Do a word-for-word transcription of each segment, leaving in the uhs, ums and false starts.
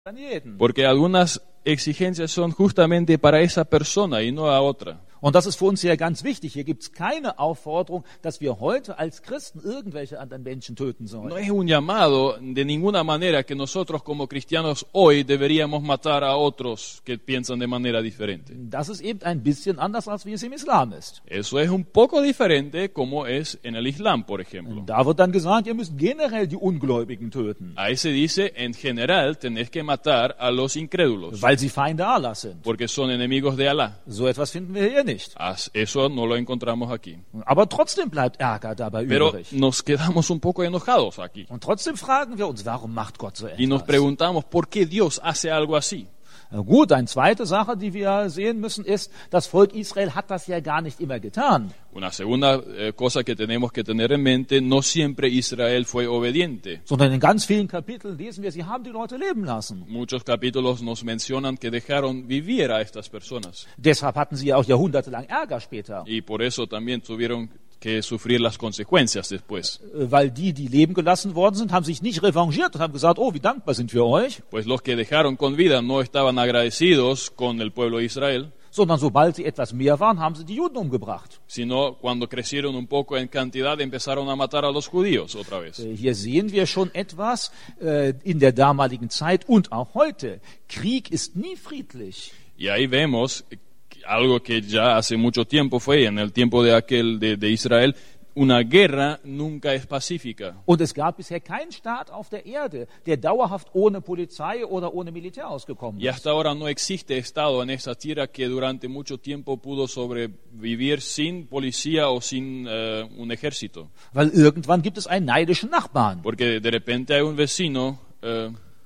an jeden. Porque algunas exigencias son justamente para esa persona y no a otra. Und das ist für uns hier ganz wichtig. Hier gibt es keine Aufforderung, dass wir heute als Christen irgendwelche anderen Menschen töten sollen. No es un llamado de ninguna manera que nosotros como cristianos hoy deberíamos matar a otros que piensan de manera diferente. Das ist eben ein bisschen anders, als wie es im Islam ist. Eso es un poco diferente como es en el Islam, por ejemplo. Da wird dann gesagt, ihr müsst generell die Ungläubigen töten, Ahí se dice, en general, tenés que matar a los incrédulos, weil sie Feinde Allahs sind. porque son enemigos de Alá. So etwas finden wir hier nicht. Eso no lo encontramos aquí. Aber trotzdem bleibt Ärger dabei Pero übrig. nos quedamos un poco enojados aquí. Und trotzdem fragen wir uns, warum macht Gott so Y nos etwas? preguntamos, ¿por qué Dios hace algo así? Na gut, eine zweite Sache, die wir sehen müssen, ist, das Volk Israel hat das ja gar nicht immer getan. Una segunda eh, cosa que tenemos que tener en mente, no siempre Israel fue obediente. Sondern in ganz vielen Kapiteln lesen wir, sie haben die Leute leben lassen. Muchos capítulos nos mencionan que dejaron vivir a estas personas. Deshalb hatten sie ja auch jahrhundertelang Ärger später. Y por eso también tuvieron que sufrir las consecuencias después. Weil die, die leben gelassen worden sind, haben sich nicht revanchiert und haben gesagt, oh, wie dankbar sind wir euch. Pues los que dejaron con vida no estaban agradecidos con el pueblo de Israel, Sondern sobald sie etwas mehr waren, haben sie die Juden umgebracht. sino cuando crecieron un poco en cantidad empezaron a matar a los judíos otra vez. Äh, Hier sehen wir schon etwas äh, in der damaligen Zeit und auch heute. Krieg ist nie friedlich. Y ahí vemos algo que ya hace mucho tiempo fue, en el tiempo de aquel de, de Israel, una guerra nunca es pacífica. Und es gab bisher keinen Staat auf der Erde, der dauerhaft ohne Polizei oder ohne Militär ausgekommen Y ist. hasta ahora no existe Estado en esta tierra que durante mucho tiempo pudo sobrevivir sin policía o sin eh, un ejército. Weil irgendwann gibt es einen neidischen Nachbarn. Porque de repente hay un vecino eh,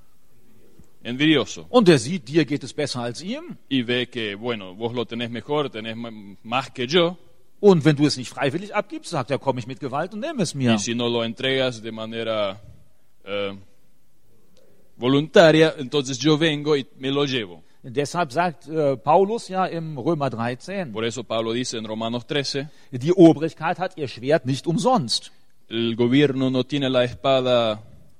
envidioso Und der sieht, dir geht es besser als ihm. y ve que, bueno, vos lo tenés mejor, tenés m- más que yo, Und wenn du es nicht freiwillig abgibst, sagt er, komm ich mit Gewalt und nehme es mir. y si no lo entregas de manera eh, voluntaria, entonces yo vengo y me lo llevo. Deshalb sagt äh, Paulus ja im Römer dreizehn, Por eso Pablo dice en Romanos trece, die Obrigkeit hat ihr Schwert nicht umsonst. el gobierno no tiene la espada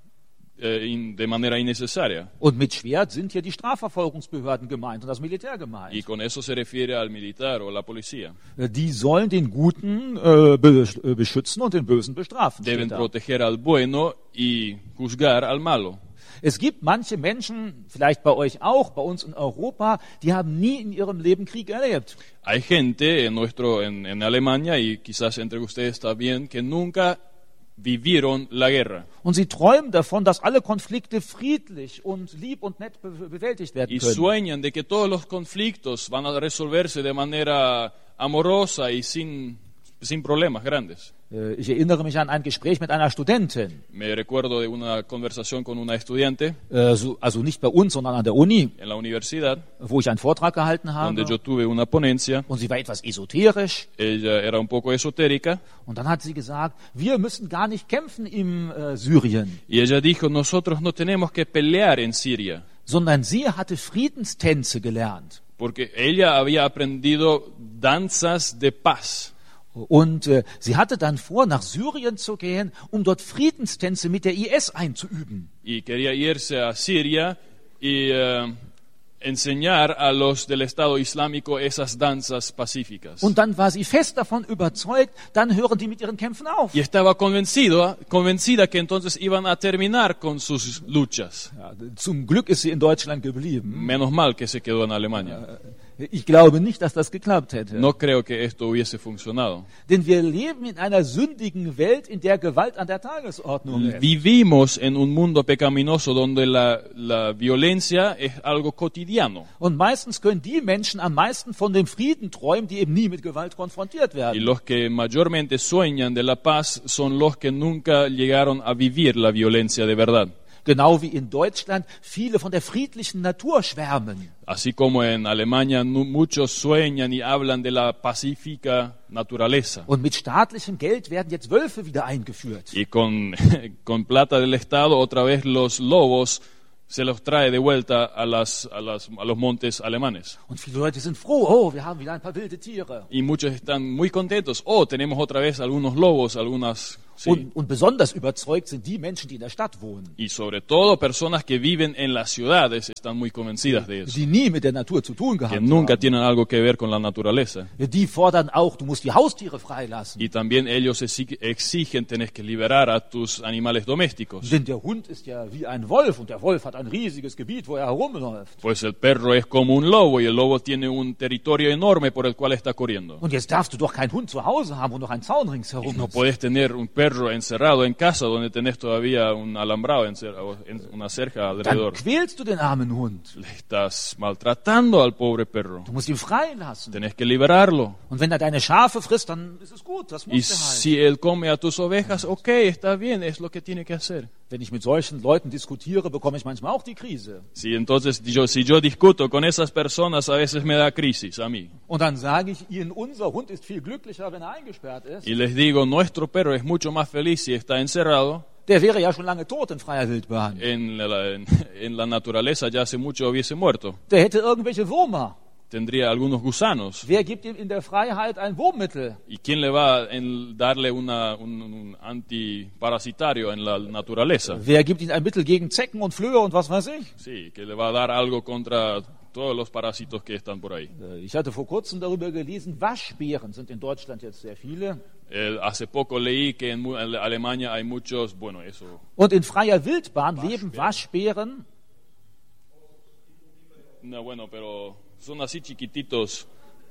eh, in- de manera innecesaria. Und mit Schwert sind hier die Strafverfolgungsbehörden gemeint und das Militär Y gemeint. con eso se refiere al militar o la policía. Die sollen den Guten äh, be äh, beschützen und den Bösen bestrafen. Deben steht da. proteger al bueno y juzgar al malo. Es gibt manche Menschen, vielleicht bei euch auch, bei uns in Europa, die haben nie in ihrem Leben Krieg erlebt. Hay gente en, nuestro, en, en Alemania y quizás entre ustedes también que nunca vivieron la guerra Und sie träumen davon, dass alle Konflikte friedlich und lieb und nett be bewältigt werden y können. sueñan de que todos los conflictos van a resolverse de manera amorosa y sin, sin problemas grandes. Äh, Ich erinnere mich an ein Gespräch mit einer Studentin, Me recuerdo de una conversación con una estudiante äh, so- also nicht bei uns, sondern an der Uni, en la universidad wo ich einen Vortrag gehalten donde yo habe. tuve una ponencia. Und sie war etwas esoterisch. Ella era un poco esotérica Und dann hat sie gesagt, wir müssen gar nicht kämpfen im äh, Syrien, y ella dijo, nosotros no tenemos que pelear en Siria, sondern sie hatte Friedenstänze gelernt. porque ella había aprendido danzas de paz. Und äh, sie hatte dann vor, nach Syrien zu gehen, um dort Friedenstänze mit der I S einzuüben. Y quería irse a Siria y eh, enseñar a los del Estado Islámico esas danzas pacíficas. Und dann war sie fest davon überzeugt, dann hören die mit ihren Kämpfen auf. Y estaba convencido, convencida que entonces iban a terminar con sus luchas. Ja, zum Glück ist sie in Deutschland geblieben. Menos mal que se quedó en Alemania. Ich glaube nicht, dass das geklappt hätte. No creo que esto hubiese funcionado. Denn wir leben in einer sündigen Welt, in der Gewalt an der Tagesordnung ist. Vivimos en un mundo pecaminoso donde la, la violencia es algo cotidiano. Und meistens können die Menschen am meisten von dem Frieden träumen, die eben nie mit Gewalt konfrontiert Y werden. los que mayormente sueñan de la paz son los que nunca llegaron a vivir la violencia de verdad. Genau wie in Deutschland viele von der friedlichen Natur schwärmen. Así como en Alemania nu- muchos sueñan y hablan de la pacífica naturaleza. Und mit staatlichem Geld werden jetzt Wölfe wieder eingeführt. Y con, con plata del Estado otra vez los lobos se los trae de vuelta a, las, a, las, a los montes alemanes. Und viele Leute sind froh, oh, wir haben wieder ein paar wilde Tiere. Y muchos están muy contentos. Oh, tenemos otra vez algunos lobos, algunas Sí. Und, und besonders überzeugt sind die Menschen, die in der Stadt wohnen, Y sobre todo personas que viven en las ciudades están muy convencidas de eso, die nie mit der Natur zu tun que gehabt nunca haben. tienen algo que ver con la naturaleza. Die fordern auch, du musst die Haustiere freilassen. Y también ellos exi- exigen, tenés que liberar a tus animales domésticos. Denn der Hund ist ja wie ein Wolf und der Wolf hat ein riesiges Gebiet, wo er herumläuft. Pues el perro es como un lobo y el lobo tiene un territorio enorme por el cual está corriendo. Und jetzt darfst du doch keinen Hund zu Hause haben, wo noch ein Zaun ringsherum No ist. puedes tener un perro encerrado en casa donde tenés todavía un alambrado, encer- o en- una cerca Dann alrededor. quälst du den armen Hund. Le estás maltratando al pobre perro. Du musst ihn freilassen. Tenés que liberarlo. Und wenn er deine Schafe frisst, dann ist es gut, das Y muss er halt. si él come a tus ovejas, ok, está bien, es lo que tiene que hacer. Wenn ich mit solchen Leuten diskutiere, bekomme ich manchmal auch die Krise. Si entonces yo, si yo discuto con esas personas, a veces me da crisis a mí. Und dann sage ich ihnen, unser Hund ist viel glücklicher, wenn er eingesperrt ist. Y les digo, nuestro perro es mucho más feliz si está encerrado. Der wäre ja schon lange tot in freier Wildbahn. En la, en, en la naturaleza ya hace mucho hubiese muerto. Der hätte irgendwelche Würmer. Tendría algunos gusanos. Wer gibt ihm in der Freiheit ein Wurmmittel? ¿Y quién le va a en- darle una, un, un antiparasitario en la naturaleza? Wer gibt ihm ein Mittel gegen Zecken und Flöhe und was weiß ich? Sí, que le va a dar algo contra todos los parásitos que están por ahí. Äh, Ich hatte vor kurzem darüber gelesen, Waschbären sind in Deutschland jetzt sehr viele. Eh, hace poco leí que en, mu- en Alemania hay muchos, bueno, eso. Und in freier Wildbahn leben Waschbären. No, bueno, pero son así chiquititos.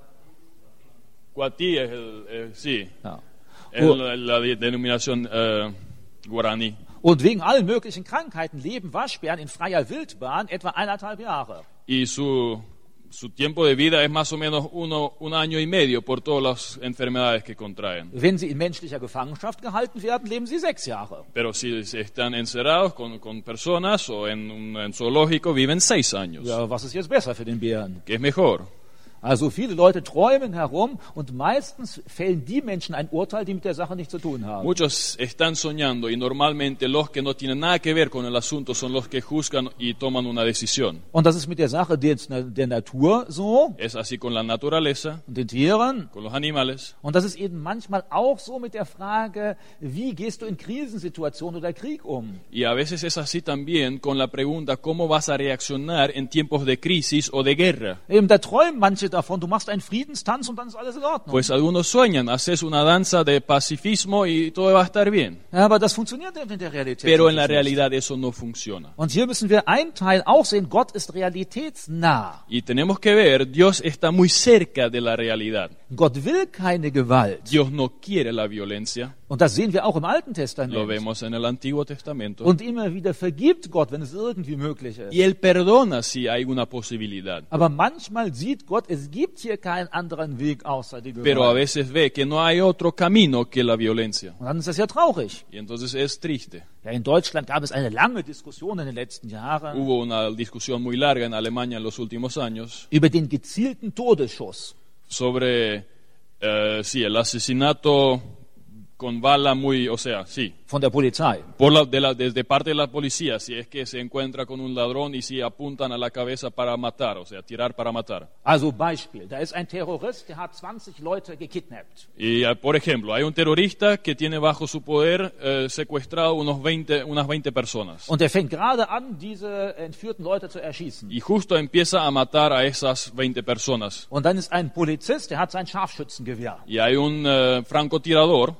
Cuatí es el, eh, sí, Ja. es la, la de- denominación eh, guaraní. Und wegen allen möglichen Krankheiten leben Waschbären in freier Wildbahn etwa eineinhalb Jahre. Y su, su tiempo de vida es más o menos uno, un año y medio por todas las enfermedades que contraen. Wenn sie in menschlicher Gefangenschaft gehalten werden, leben sie sechs Jahre. Pero si se están encerrados con, con personas o en un en zoológico, viven seis años. Ja, was ist jetzt besser für den Bären? ¿Qué es mejor? Also viele Leute träumen herum und meistens fällen die Menschen ein Urteil, die mit der Sache nichts zu tun haben. Muchos están soñando y normalmente los que no tienen nada que ver con el asunto son los que juzgan y toman una decisión. Und das ist mit der Sache der, der Natur so Es así con la naturaleza, und den Tieren. con los animales. Und das ist eben manchmal auch so mit der Frage, wie gehst du in Krisensituationen oder Krieg um? Y a veces es así también con la pregunta cómo vas a reaccionar en tiempos de crisis o de guerra. Eben, da träumen manche davon, du machst einen Friedenstanz und dann ist alles in Ordnung. Pues algunos sueñan, haces una danza de pacifismo y todo va a estar bien. Ja, aber das funktioniert eben in der Realität. Pero en la nicht. realidad eso no funciona. Und hier müssen wir einen Teil auch sehen, Gott ist realitätsnah. Y tenemos que ver, Dios está muy cerca de la realidad. Gott will keine Gewalt. Dios no quiere la violencia. Und das sehen wir auch im Alten Lo Testament. vemos en el Antiguo Testamento. Und immer wieder vergibt Gott, wenn es irgendwie möglich ist. Y Él perdona si hay una posibilidad. Aber manchmal sieht Gott, es gibt hier keinen anderen Weg außer die Pero a Gewalt. veces ve que no hay otro camino que la violencia. Und dann ist das ja traurig. Y entonces es triste. Ja, in Deutschland gab es eine lange Diskussion in den letzten Jahren Hubo una discusión muy larga en Alemania en los últimos años über den gezielten Todesschuss. sobre, eh, sí, el asesinato con bala muy, o sea, sí, Von der Polizei. por la, de la, desde parte de la policía, si es que se encuentra con un ladrón y si apuntan a la cabeza para matar, o sea, tirar para matar. Also Beispiel, da ist ein Terrorist, der hat zwanzig Leute gekidnappt. Y, eh, por ejemplo, hay un terrorista que tiene bajo su poder eh, secuestrado unos veinte, unas veinte personas. Und er fängt gerade an, diese entführten Leute zu erschießen. Y justo empieza a matar a esas veinte personas. Und dann ist ein Polizist, der hat sein Scharfschützengewehr. Y hay un eh, francotirador.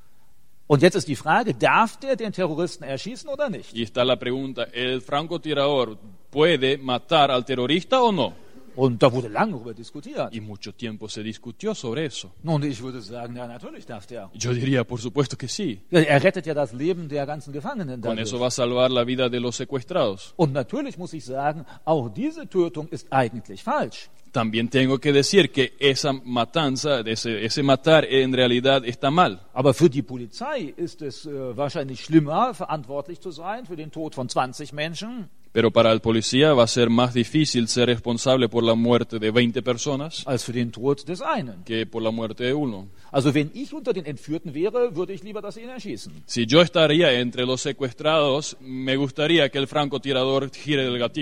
Und jetzt ist die Frage, darf der den Terroristen erschießen oder nicht? Y está la pregunta, ¿el francotirador puede matar al terrorista o no? Und da wurde lange darüber diskutiert. Y mucho tiempo se discutió sobre eso. Nun, ich würde sagen, ja, natürlich darf der. Yo diría, por supuesto que sí. Ja, er rettet ja das Leben der ganzen Gefangenen Con dadurch. eso va a salvar la vida de los secuestrados. Und natürlich muss ich sagen, auch diese Tötung ist eigentlich falsch. También tengo que decir que esa matanza, ese, ese matar en realidad está mal. Aber für die Polizei ist es äh, wahrscheinlich schlimmer, verantwortlich zu sein für den Tod von zwanzig Menschen, Pero para el policía va a ser más difícil ser responsable por la muerte de veinte personas als für den Tod des einen. que por la muerte de uno. Also wenn ich unter den Entführten wäre, würde ich lieber, dass sie ihn erschießen. Si yo estaría entre los secuestrados, me gustaría que el francotirador gire el gatillo.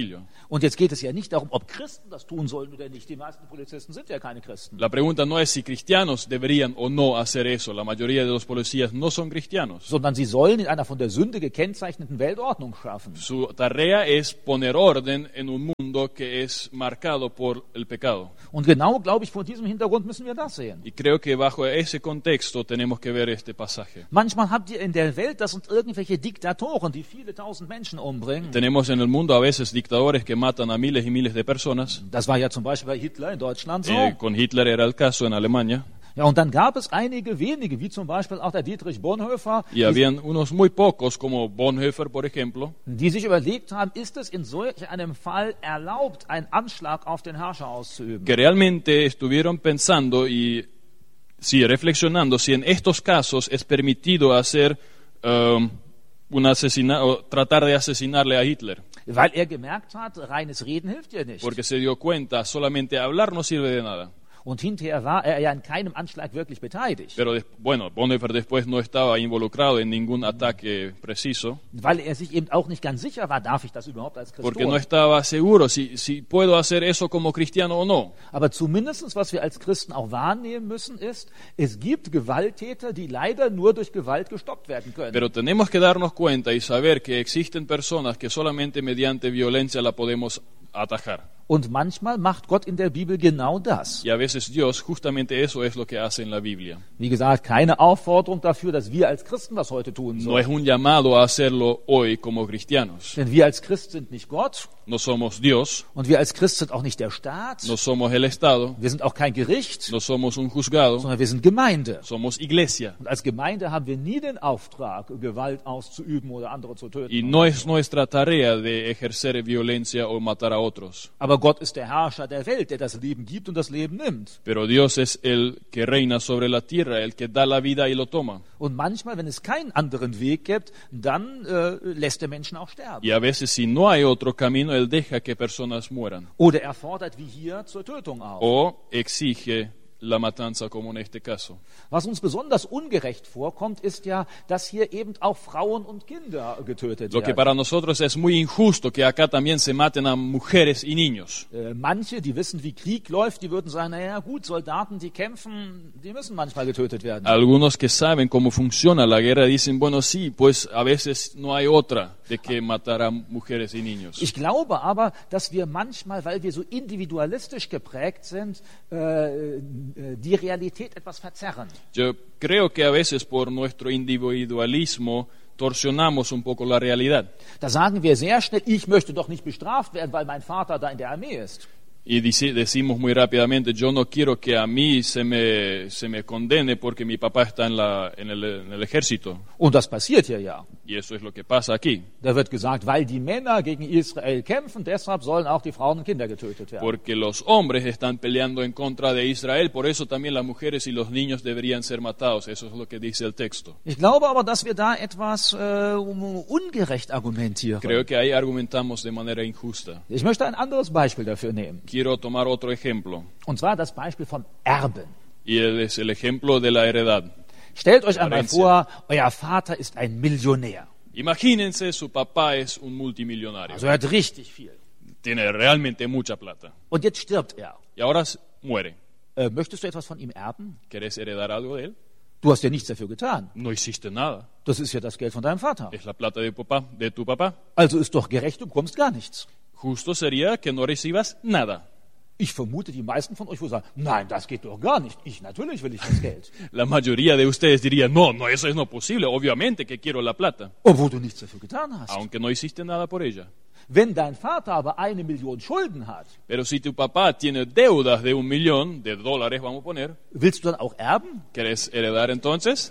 Und jetzt geht es ja nicht darum, ob Christen das tun sollen oder nicht. Die meisten Polizisten sind ja keine Christen. La pregunta no es si cristianos deberían o no hacer eso. La mayoría de los policías no son cristianos. Sondern sie sollen in einer von der Sünde gekennzeichneten Weltordnung schaffen. Su tarea es poner orden en un mundo que es marcado por el pecado. Und genau, glaube ich, vor diesem Hintergrund müssen wir das sehen. Y creo que bajo ese contexto tenemos que ver este pasaje. Manchmal habt ihr in der Welt, das sind irgendwelche Diktatoren, die viele tausend Menschen umbringen. Tenemos en el mundo a veces dictadores que matan a miles y miles de personas. Das war ja zum Beispiel bei Hitler in Deutschland so. Eh, con Hitler era el caso en Alemania. Ja, und dann gab es einige wenige, wie zum Beispiel auch der Dietrich Bonhoeffer, Y habían unos muy pocos, como Bonhoeffer, por ejemplo, die sich überlegt haben, ist es in solch einem Fall erlaubt, einen Anschlag auf den Herrscher auszuüben? que realmente estuvieron pensando y sí, reflexionando si en estos casos es permitido hacer um, un asesina o tratar de asesinarle a Hitler. Weil er gemerkt hat, reines Reden hilft dir nicht. Porque se dio cuenta, solamente hablar no sirve de nada. Und hinterher war er ja in keinem Anschlag wirklich beteiligt. Pero des- bueno, Bonhoeffer después no estaba involucrado en ningún ataque preciso, Weil er sich eben auch nicht ganz sicher war, darf ich das überhaupt als Christ porque tun? no estaba seguro si, si puedo hacer eso como cristiano o no. Aber zumindest, was wir als Christen auch wahrnehmen müssen, ist, es gibt Gewalttäter, die leider nur durch Gewalt gestoppt werden können. Pero tenemos que darnos cuenta y saber que existen personas que solamente mediante violencia la podemos atajar. Und manchmal macht Gott in der Bibel genau das. Y a veces Dios, justamente eso es lo que hace en la Biblia. Wie gesagt, keine Aufforderung dafür, dass wir als Christen das heute tun No es sollen. un llamado a hacerlo hoy como cristianos. Denn wir als Christ sind nicht Gott No somos Dios, und wir als Christ sind auch nicht der Staat. no somos el Estado, Wir sind auch kein Gericht, no somos un juzgado, sondern wir sind Gemeinde. somos iglesia. Und als Gemeinde haben wir nie den Auftrag, Gewalt auszuüben oder andere zu töten. Y no es nuestra tarea de ejercer violencia o matar a otros. Aber Gott ist der Herrscher der Welt, der das Leben gibt und das Leben nimmt. Pero Dios es el que reina sobre la tierra, el que da la vida y lo toma. Und manchmal, wenn es keinen anderen Weg gibt, dann äh, lässt der Menschen auch sterben. Y a veces si no hay otro camino, Él deja que personas mueran. Oder er fordert wie hier zur Tötung auf. O exige la matanza, como en este caso. Was uns besonders ungerecht vorkommt, ist ja, dass hier eben auch Frauen und Kinder getötet Lo que werden. para nosotros es muy injusto que acá también se maten a mujeres y niños. Äh, manche, die wissen, wie Krieg läuft, die würden sagen, naja gut, Soldaten, die kämpfen, die müssen manchmal getötet werden. Algunos que saben cómo funciona la guerra dicen, bueno, sí, pues a veces no hay otra de que matar a mujeres y niños. Ich glaube aber, dass wir manchmal, weil wir so individualistisch geprägt sind, äh, die Realität etwas verzerren. Yo creo que a veces por nuestro individualismo torsionamos un poco la realidad. Da sagen wir sehr schnell, ich möchte doch nicht bestraft werden, weil mein Vater da in der Armee ist. Y dice- decimos muy rápidamente, yo no quiero que a mí se me, se me condene porque mi papá está en, la, en, el, en el ejército. Und das passiert hier ja. Y eso es lo que pasa aquí. Da wird gesagt, weil die Männer gegen Israel kämpfen, deshalb sollen auch die Frauen und Kinder getötet werden. Porque los hombres están peleando en contra de Israel, por eso también las mujeres y los niños deberían ser matados. Eso es lo que dice el texto. Ich glaube aber, dass wir da etwas äh, ungerecht argumentieren. Creo que ahí argumentamos de manera injusta. Ich möchte ein anderes Beispiel dafür nehmen. Quiero tomar otro ejemplo, Und zwar das Beispiel vom Erben. y es el ejemplo de la heredad. Stellt euch einmal Herencia. vor, euer Vater ist ein Millionär. Imagínense, su papá es un multimillonario, Also er hat richtig viel. tiene realmente mucha plata, Und jetzt stirbt er. y ahora s- muere. Äh, möchtest du etwas von ihm erben? ¿Querés heredar algo de él? Du hast ja nichts dafür getan. No hiciste nada. Das ist ja das Geld von deinem Vater. Es la plata de, papá, de tu papá. Also ist doch gerecht, du bekommst gar nichts. Justo sería que no recibas nada. Ich vermute, die meisten von euch würden sagen, nein, das geht doch gar nicht. Ich, natürlich will ich das Geld. La mayoría de ustedes dirían, no, no, eso es no posible. Obviamente que quiero la plata, Obwohl du nichts dafür getan hast. aunque no hiciste nada por ella. Wenn dein Vater aber eine Million Schulden hat, Pero si tu papá tiene deudas de un millón de dólares, vamos a poner, willst du dann auch erben? ¿querés heredar entonces?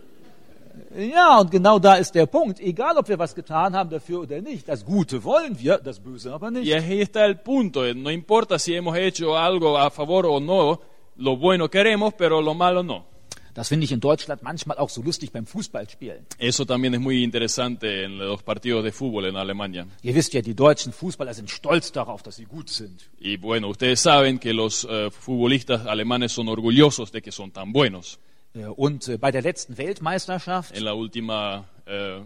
Ja, und genau da ist der Punkt. Egal, ob wir was getan haben dafür oder nicht. Das Gute wollen wir, das Böse aber Y nicht. ahí está el punto. No importa si hemos hecho algo a favor o no, lo bueno queremos, pero lo malo no. Das finde ich in Deutschland manchmal auch so lustig beim Fußballspielen. Eso también es muy interesante en los partidos de fútbol en Alemania. Ihr wisst ja, die deutschen Fußballer sind stolz darauf, dass sie gut sind. Y bueno, ustedes saben que los eh, futbolistas alemanes son orgullosos de que son tan buenos. Äh, Und äh, bei der letzten Weltmeisterschaft, En la última eh,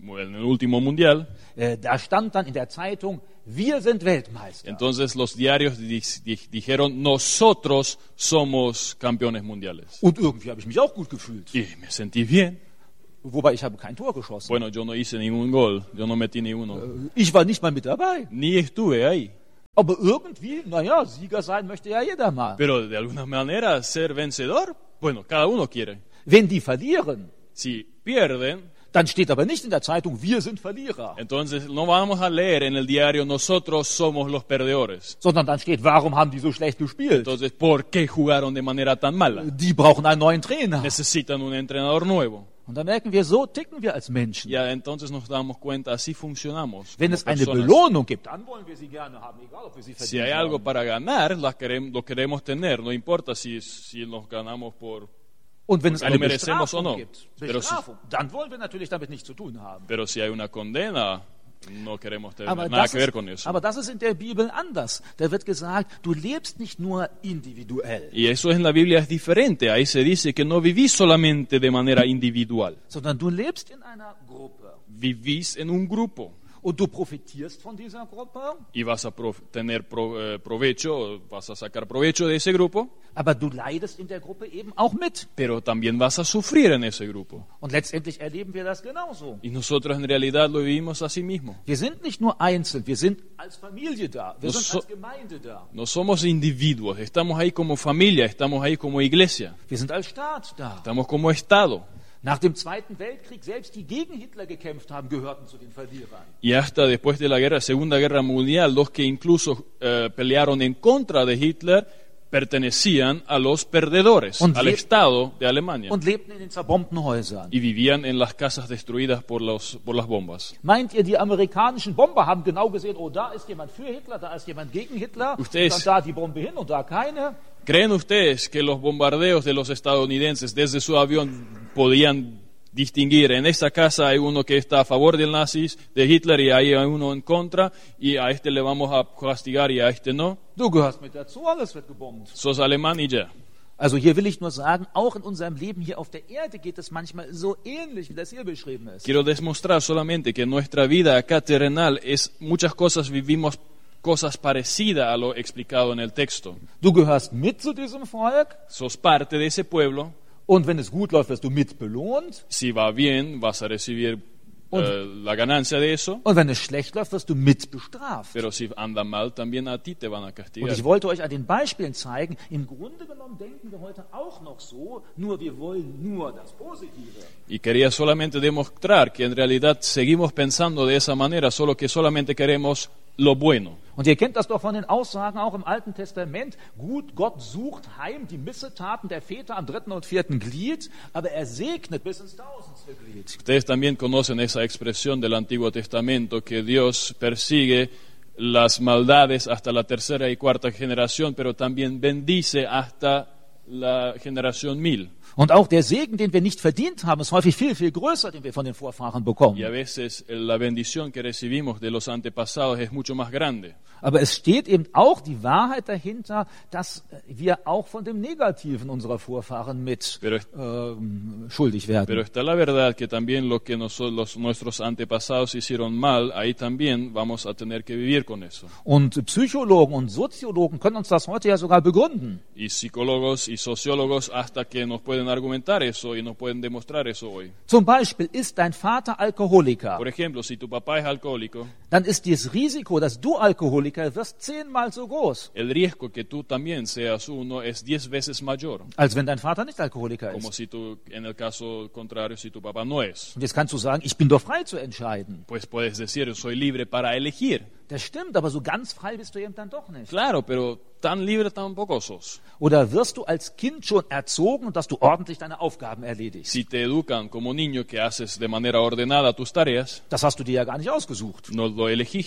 en el último mundial, Äh, da stand dann in der Zeitung, wir sind Weltmeister. entonces los diarios di- di- dijeron, nosotros somos campeones mundiales. Und irgendwie habe ich mich auch gut gefühlt. Y me sentí bien. Wobei ich habe kein Tor geschossen. Bueno, yo no hice ningún gol, yo no metí ni uno. Ich war nicht mal mit dabei. Ni estuve ahí. Aber irgendwie, naja, Sieger sein möchte ja jeder mal. Pero de alguna manera ser vencedor, bueno, cada uno quiere. Wenn die verlieren, Si pierden, dann steht aber nicht in der Zeitung, wir sind Verlierer. entonces no vamos a leer en el diario, nosotros somos los perdedores. Sondern dann steht, warum haben die so schlecht gespielt? Entonces, ¿por qué jugaron de manera tan mala? Die brauchen einen neuen Trainer. Necesitan un entrenador nuevo. Und dann merken wir, so ticken wir als Menschen. Ya entonces nos damos cuenta, así funcionamos. Wenn como es eine personas. Belohnung gibt, dann wollen wir sie gerne haben, egal ob wir sie Si hay verdient algo haben. para ganar, las queremos, lo queremos tener. No importa si, si nos ganamos por... Und wenn es Porque eine lo merecemos o Bestrafung no. gibt, Pero si- Bestrafung, dann wollen wir natürlich damit nichts zu tun haben. Pero si hay una condena, no queremos tener Aber nada das, que ver ist, con eso. aber das ist in der Bibel anders. Da wird gesagt, du lebst nicht nur individuell, Y eso en la Biblia es diferente. Ahí se dice que no vivís solamente de manera individual. sondern du lebst in einer Gruppe. Vivís en un grupo. Und du profitierst von dieser Gruppe, Y vas a pro- tener pro- eh, provecho, vas a sacar provecho de ese grupo, aber du leidest in der Gruppe eben auch mit. pero también vas a sufrir en ese grupo. Und letztendlich erleben wir das genauso. Y nosotros en realidad lo vivimos así mismo. Wir sind nicht nur einzeln, wir sind als Familie da, wir No sind so- als Gemeinde da, No somos individuos, estamos ahí como familia, estamos ahí como iglesia, wir sind als Staat da. estamos como Estado. Nach dem Zweiten Weltkrieg, selbst die gegen Hitler gekämpft haben, gehörten zu den Verlierern. Y hasta después de la guerra, Segunda Guerra Mundial, los que incluso eh, pelearon en contra de Hitler pertenecían a los perdedores, Und al le- Estado de Alemania. Und lebten in den zerbombten Häusern. Y vivían en las casas destruidas por, los, por las bombas. Meint ihr, die amerikanischen Bomber haben genau gesehen, oh, da ist jemand für Hitler, da ist jemand gegen Hitler, Ustedes- und dann da die Bombe hin und da keine? ¿Creen ustedes que los bombardeos de los estadounidenses desde su avión podían distinguir? En esta casa hay uno que está a favor del nazis, de Hitler, y ahí hay uno en contra, y a este le vamos a castigar y a este no. Du gehörst mit dazu, alles wird gebombt. Sos alemán y ya. Also hier will ich nur sagen, auch in unserem Leben hier auf der Erde geht es manchmal so ähnlich, wie das hier beschrieben ist. Quiero demostrar solamente que nuestra vida acá terrenal es muchas cosas, vivimos cosas parecidas a lo explicado en el texto. Du gehörst mit zu diesem Volk, Sos parte de ese pueblo. und wenn es gut läuft, wirst du mit belohnt, Si va bien, vas a recibir Und- eh, la ganancia de eso. und wenn es schlecht läuft, wirst du mit bestraft. Pero si anda mal, también a ti te van a Und castigar. ich wollte euch an den Beispielen zeigen, im Grunde genommen denken wir heute auch noch so, nur wir wollen nur das Positive. Y quería solamente demostrar que en realidad seguimos pensando de esa manera, solo que solamente queremos lo bueno. Und ihr kennt das doch von den Aussagen auch im Alten Testament. Gut, Gott sucht heim die Missetaten der Väter am dritten und vierten Glied, aber er segnet bis ins tausendste Glied. Ustedes también conocen esa expresión del Antiguo Testamento, que Dios persigue las maldades hasta la tercera y cuarta generación, pero también bendice hasta la generación mil. Und auch der Segen, den wir nicht verdient haben, ist häufig viel, viel größer, den wir von den Vorfahren bekommen. Y a veces eh, la bendición que recibimos de los antepasados es mucho más grande. Aber es steht eben auch die Wahrheit dahinter, dass wir auch von dem Negativen unserer Vorfahren mit Pero es- ähm, schuldig werden. Pero está la verdad que también lo que nos- los, nuestros antepasados hicieron mal, ahí también vamos a tener que vivir con eso. Und Psychologen und Soziologen können uns das heute ja sogar begründen. Y psicólogos y sociólogos hasta que nos pueden argumentar eso y nos pueden demostrar eso hoy. Zum Beispiel, ist dein Vater Alkoholiker, Por ejemplo, si tu papá es alcohólico, dann ist das Risiko, dass du Alkoholiker wirst, zehnmal so groß, el riesgo que tú también seas uno es diez veces mayor, als wenn dein Vater nicht Alkoholiker como ist. si tú, en el caso contrario, si tu papá no es. Und jetzt kannst du sagen, ich bin doch frei zu entscheiden. Pues puedes decir, soy libre para elegir. Das stimmt, aber so ganz frei bist du eben dann doch nicht. Claro, pero tan libre tampoco sos. Oder wirst du als Kind schon erzogen, dass du ordentlich deine Aufgaben erledigst? Si te educan como niño que haces de manera ordenada tus tareas, Das hast du dir ja gar nicht ausgesucht. no lo elegiste.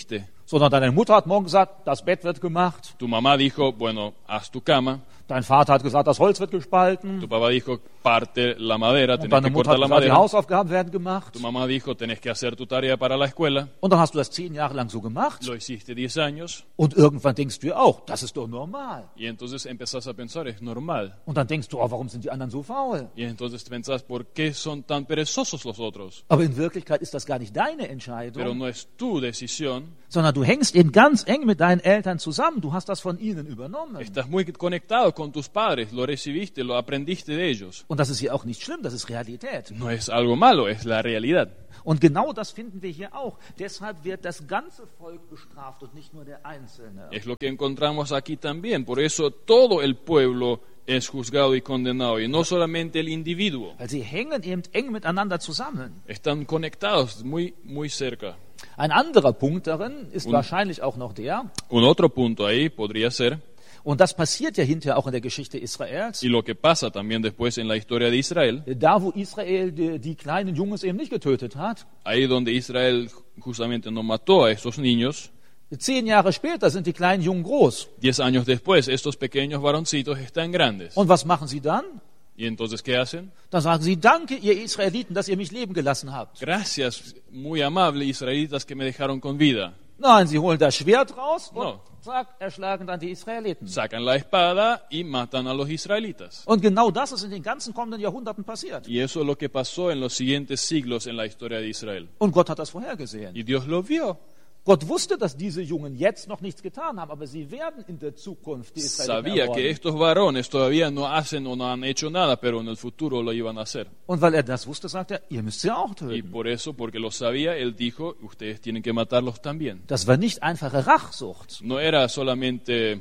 Sondern deine Mutter hat morgen gesagt, das Bett wird gemacht. Tu mamá dijo, bueno, haz tu cama. Dein Vater hat gesagt, das Holz wird gespalten. Tu papá dijo, parte la madera, Und tenés deine que Mutter cortar hat la gesagt, die madera. Hausaufgaben werden gemacht. Tu mamá dijo, tenés que hacer tu tarea para la escuela. Und dann hast du das zehn Jahre lang so gemacht. Lo hiciste diez años. Und irgendwann denkst du dir auch, das ist doch normal. Y entonces empezás a pensar, es normal. Und dann denkst du, oh, warum sind die anderen so faul? Y entonces pensás, ¿por qué son tan perezosos los otros? Aber in Wirklichkeit ist das gar nicht deine Pero Entscheidung, no es tu decisión. sondern du hängst eben ganz eng mit deinen Eltern zusammen. Du hast das von ihnen übernommen. Estás muy conectado con tus padres, lo recibiste, lo aprendiste de ellos. Und das ist hier auch nicht schlimm, das ist Realität. No es algo malo, es la realidad. Und genau das finden wir hier auch. Deshalb wird das ganze Volk bestraft und nicht nur der Einzelne. Es lo que encontramos aquí también. Por eso todo el pueblo es juzgado y condenado, y no solamente el individuo. Weil sie hängen eben eng miteinander zusammen. Están conectados muy, muy cerca. Ein anderer Punkt darin ist Und- wahrscheinlich auch noch der, Un otro punto ahí podría ser, und das passiert ja hinterher auch in der Geschichte Israels, y lo que pasa también después en la historia de Israel, da wo Israel die, die kleinen Jungs eben nicht getötet hat, ahí donde Israel justamente no mató a esos niños, zehn Jahre später sind die kleinen Jungen groß. diez años después estos pequeños varoncitos están grandes. Und was machen sie dann? ¿Y entonces qué hacen? Dann sagen sie, danke ihr Israeliten, dass ihr mich leben gelassen habt. Gracias, muy amable israelitas que me dejaron con vida. Nein, sie holen das Schwert raus und No. zack, erschlagen dann die Israeliten. Sacan la espada y matan a los israelitas. Und genau das ist in den ganzen kommenden Jahrhunderten passiert. Y eso es lo que pasó en los siguientes siglos en la historia de Israel. Und Gott hat das vorhergesehen. Y Dios lo vio. Gott wusste, dass diese Jungen jetzt noch nichts getan haben, aber sie werden in der Zukunft die Israeliten Sabía que ermorden. estos varones todavía no hacen o no han hecho nada, pero en el futuro lo iban a hacer. Und weil er das wusste, sagt er, ihr müsst sie auch Y töten. por eso, porque lo sabía, él dijo, ustedes tienen que matarlos también. Das war nicht einfache Rachsucht. No era solamente,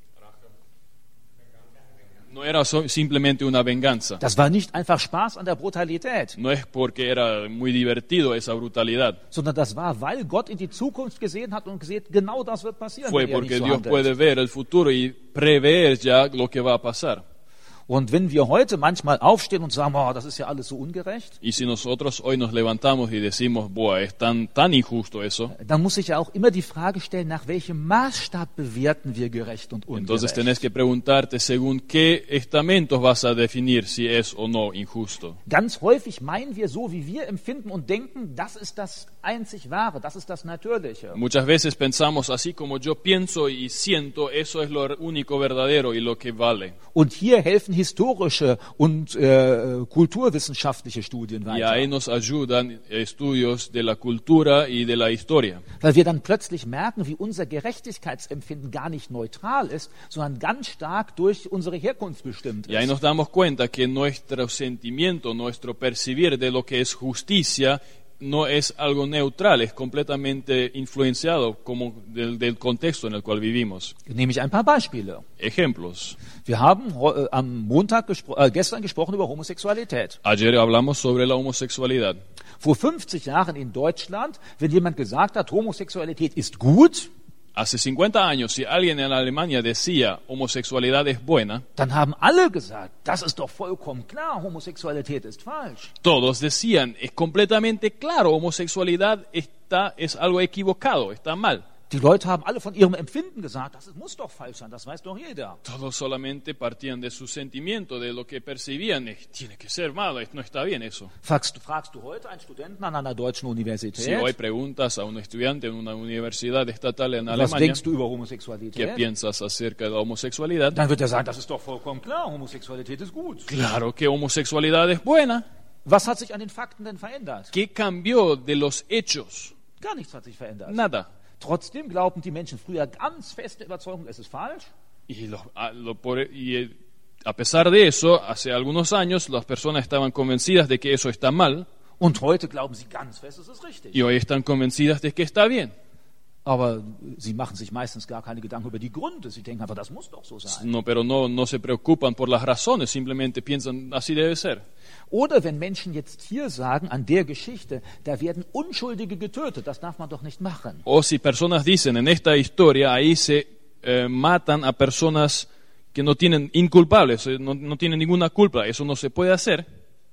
no era so- simplemente una venganza. Das war nicht einfach Spaß an der Brutalität, No es porque era muy divertido esa brutalidad. sondern das war, weil Gott in die Zukunft gesehen hat und gesehen, genau das wird passieren, Fue wenn ihr nicht porque so Dios handelt. puede ver el futuro y prever ya lo que va a pasar. Und wenn wir heute manchmal aufstehen und sagen, oh, das ist ja alles so ungerecht, Y si nosotros hoy nos levantamos y decimos, Buah, es tan, tan injusto eso, dann muss ich ja auch immer die Frage stellen, nach welchem Maßstab bewerten wir gerecht und entonces ungerecht? tenés que preguntarte según qué estamentos vas a definir si es o no injusto. Ganz häufig meinen wir so, wie wir empfinden und denken, das ist das einzig Wahre, das ist das Natürliche. Muchas veces pensamos así como yo pienso y siento, eso es lo único verdadero y lo que vale. Und hier helfen historische und äh, kulturwissenschaftliche Studien Y ahí weiter. nos ayudan estudios de la cultura y de la historia. Weil wir dann plötzlich merken, wie unser Gerechtigkeitsempfinden gar nicht neutral ist, sondern ganz stark durch unsere Herkunft bestimmt Y ahí ist. nos damos cuenta que nuestro sentimiento, nuestro percibir de lo que es justicia, no es algo neutral, es completamente influenciado como del, del contexto en el cual vivimos. Nehme ich ein paar Beispiele. Ejemplos. Wir haben äh, am Montag gespro äh, gestern gesprochen über Homosexualität. Ayer hablamos sobre la homosexualidad. Vor fünfzig Jahren in Deutschland, wenn jemand gesagt hat, Homosexualität ist gut, Hace cincuenta años, si alguien en Alemania decía homosexualidad es buena, dann haben alle gesagt, das ist doch vollkommen klar, Homosexualität ist falsch. todos decían, es completamente claro, homosexualidad está, es algo equivocado, está mal. Die Leute haben alle von ihrem Empfinden gesagt, das muss doch falsch sein, das weiß doch jeder. Todos solamente partían de su sentimiento, de lo que percibían, es, tiene que ser malo, es- no está bien eso. Fragst, fragst du heute einen Studenten an einer deutschen Si Universität, hoy preguntas a un estudiante en una universidad estatal en was Alemania, denkst du über ¿qué Homosexualität? piensas acerca de la homosexualidad? Dann wird er sagen, das ist doch vollkommen klar, Homosexualität ist gut. Claro que homosexualidad es buena. Was hat sich an den Fakten denn verändert? ¿Qué cambió de los hechos? Gar nichts hat sich verändert. Nada. Trotzdem glaubten die Menschen früher ganz feste Überzeugung, es ist falsch. Y, lo- a, lo por- y, eh, a pesar de eso, hace algunos años las personas estaban convencidas de que eso está mal Und heute glauben sie ganz fest, es ist richtig. y hoy están convencidas de que está bien. Aber sie machen sich meistens gar keine Gedanken über die Gründe. Sie denken einfach, das muss doch so sein. No, pero no, no se preocupan por las razones, simplemente piensan así debe ser. Oder wenn Menschen jetzt hier sagen, an der Geschichte, da werden Unschuldige getötet, das darf man doch nicht machen. O si personas dicen en esta historia, ahí se eh, matan a personas que no tienen inculpables, eh, no, no tienen ninguna culpa, eso no se puede hacer.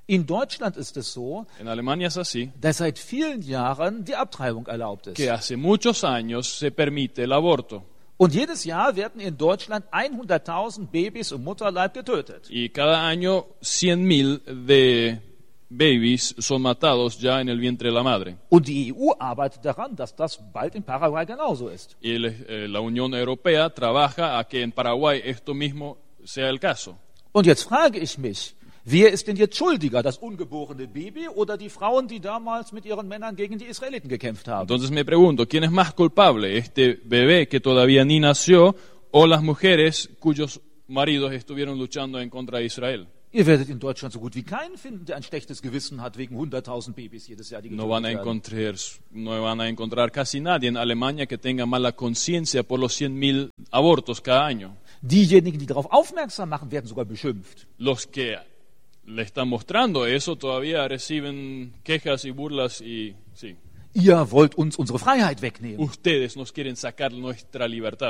In Deutschland ist es so, En Alemania es así, dass seit vielen Jahren die Abtreibung erlaubt ist. que hace muchos años se permite el aborto. Und jedes Jahr werden in Deutschland hunderttausend Babys im Mutterleib getötet. Y cada año cien mil de babies son matados ya en el vientre de la madre. Und die E U arbeitet daran, dass das bald in Paraguay genauso ist. Y el, eh, la Unión Europea trabaja a que en Paraguay esto mismo sea el caso. Und jetzt frage ich mich, wer ist denn jetzt schuldiger, das ungeborene Baby oder die Frauen, die damals mit ihren Männern gegen die Israeliten gekämpft haben? Entonces me pregunto, ¿quién es más culpable? ¿Este bebé que todavía ni nació o las mujeres cuyos maridos estuvieron luchando en contra de Israel? Ihr werdet in Deutschland so gut wie keinen finden, der ein schlechtes Gewissen hat wegen hunderttausend Babys jedes Jahr, die No getötet van, a werden. encontrar, no van a encontrar casi nadie en Alemania que tenga mala conciencia por los cien mil abortos cada año. Diejenigen, die darauf aufmerksam machen, werden sogar beschimpft. Los que le están mostrando eso todavía reciben quejas y burlas y sí, Ihr wollt uns unsere Freiheit wegnehmen. ustedes nos quieren sacar nuestra libertad.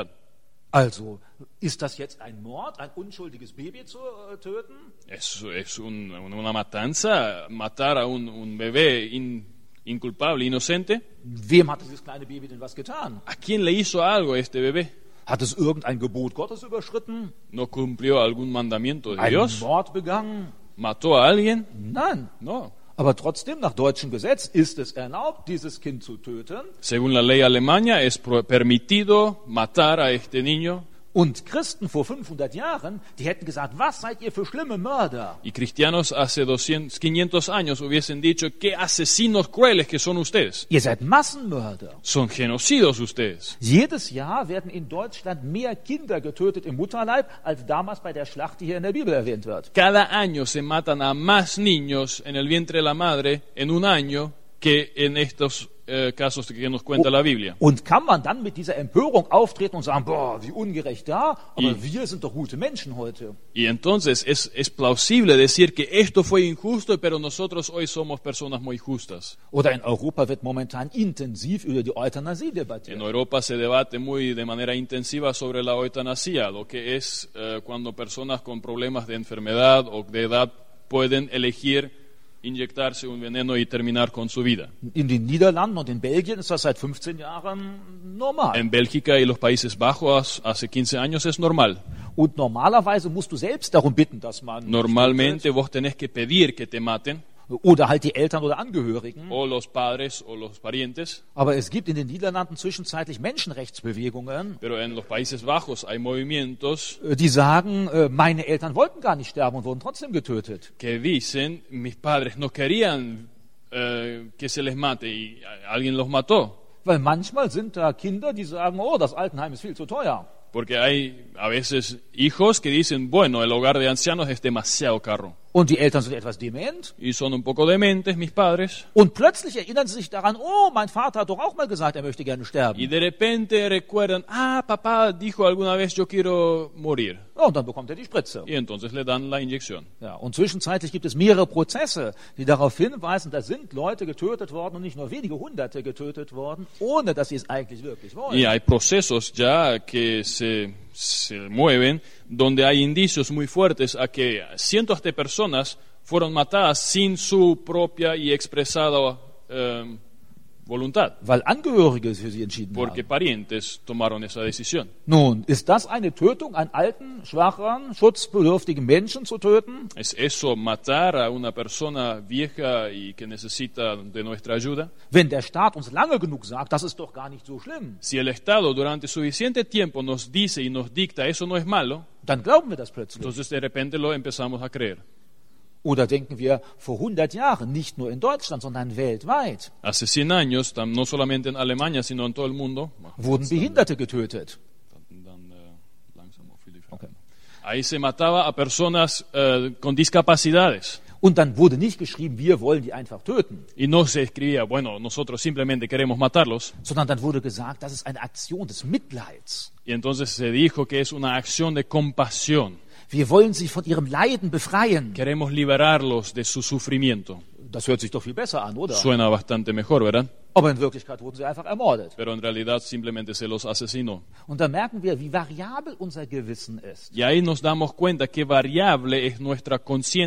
Also, ist das jetzt ein Mord, ein unschuldiges Baby zu äh, töten? Es, es un- una matanza, matar a un, un bebé in- inculpable, inocente. Wem hat dieses kleine Baby denn was getan? ¿A quién le hizo algo este bebé? Hat es irgendein Gebot Gottes überschritten? ¿No cumplió algún mandamiento de Einen Dios? Mord begangen? ¿Mató a alguien? Nein. No. Aber trotzdem, nach deutschem Gesetz ist es erlaubt, dieses Kind zu töten. Según la ley alemana es pro- permitido matar a este niño. Und Christen vor fünfhundert Jahren, die hätten gesagt, was seid ihr für schlimme Mörder? Y cristianos hace doscientos, quinientos años hubiesen dicho, qué asesinos crueles que son ustedes. Ihr seid Massenmörder. Son genocidos ustedes. Jedes Jahr werden in Deutschland mehr Kinder getötet im Mutterleib, als damals bei der Schlacht, die hier in der Bibel erwähnt wird. Cada año se matan a más niños en el vientre de la madre en un año que en estos eh, casos que nos cuenta la Biblia. Und kann man dann mit dieser Empörung auftreten und sagen, boah, wie ungerecht da, aber I- wir sind doch gute Menschen heute. Y entonces es, es plausible decir que esto fue injusto, pero nosotros hoy somos personas muy justas. Oder in Europa wird momentan intensiv über die Euthanasie En debattiert. Europa se debate muy de manera intensiva sobre la eutanasia, lo que es eh, cuando personas con problemas de enfermedad o de edad pueden elegir inyectarse un veneno y terminar con su vida. In den Niederlanden und in Belgien ist das seit fünfzehn Jahren normal. En Bélgica y los Países Bajos hace quince años es normal. Und normalerweise musst du selbst darum bitten, dass man Normalmente vos tenés que pedir que te maten, oder halt die Eltern oder Angehörigen. o los padres o los parientes, Aber es gibt in den Niederlanden zwischenzeitlich Menschenrechtsbewegungen, pero en los Países Bajos hay movimientos äh, die sagen, äh, meine Eltern wollten gar nicht sterben und wurden trotzdem getötet. que dicen, mis padres no querían eh, que se les mate y a- alguien los mató. Weil manchmal sind da Kinder, die sagen, oh, das Altenheim ist viel zu teuer. Porque hay a veces hijos que dicen, bueno, el hogar de ancianos es demasiado caro. Und die Eltern sind etwas dement. Y son un poco dementes mis padres. Und plötzlich erinnern sie sich daran, oh, mein Vater hat doch auch mal gesagt, er möchte gerne Y sterben. de repente recuerdan, ah, papá dijo alguna vez yo quiero morir. Ja, und dann bekommt er die Spritze. Y entonces le dan la inyección. Ja, und zwischenzeitlich gibt es mehrere Prozesse, die darauf hinweisen, da sind Leute getötet worden und nicht nur wenige Hunderte getötet worden, ohne dass sie es eigentlich wirklich wollen. Y hay procesos ya que se, se mueven donde hay indicios muy fuertes a que cientos de personas fueron matadas sin su propia y expresada eh, voluntad, Weil Angehörige für sie entschieden porque haben. parientes tomaron esa decisión. Nun, ist das eine Tötung, einen alten, schwachen, schutzbedürftigen Menschen zu töten? ¿Es eso matar a una persona vieja y que necesita de nuestra ayuda? Wenn der Staat uns lange genug sagt, das ist doch gar nicht so schlimm, Si el Estado durante suficiente tiempo nos dice y nos dicta eso no es malo, dann glauben wir das plötzlich. entonces de repente lo empezamos a creer. Oder denken wir vor hundert Jahren, nicht nur in Deutschland, sondern weltweit, Hace cien años, tam- no solamente en Alemania, sino en todo el mundo, wurden Behinderte getötet. dan, eh, langsam auf viele Fragen. Okay. Ahí se mataba a personas eh, con discapacidades. Und dann wurde nicht geschrieben, wir wollen die einfach töten, Y no se escribía, bueno, nosotros simplemente queremos matarlos. sondern dann wurde gesagt, das ist eine Aktion des Mitleids. Y entonces se dijo que es una acción de compasión. Wir wollen sie von ihrem Leiden befreien. Queremos liberarlos de su sufrimiento. Das hört sich doch viel besser an, oder? Suena bastante mejor, ¿verdad? Aber in Wirklichkeit wurden sie einfach ermordet. Pero en realidad simplemente se los asesinó. Und da merken wir, wie variabel unser Gewissen ist. Y ahí nos damos cuenta qué variable es nuestra conciencia.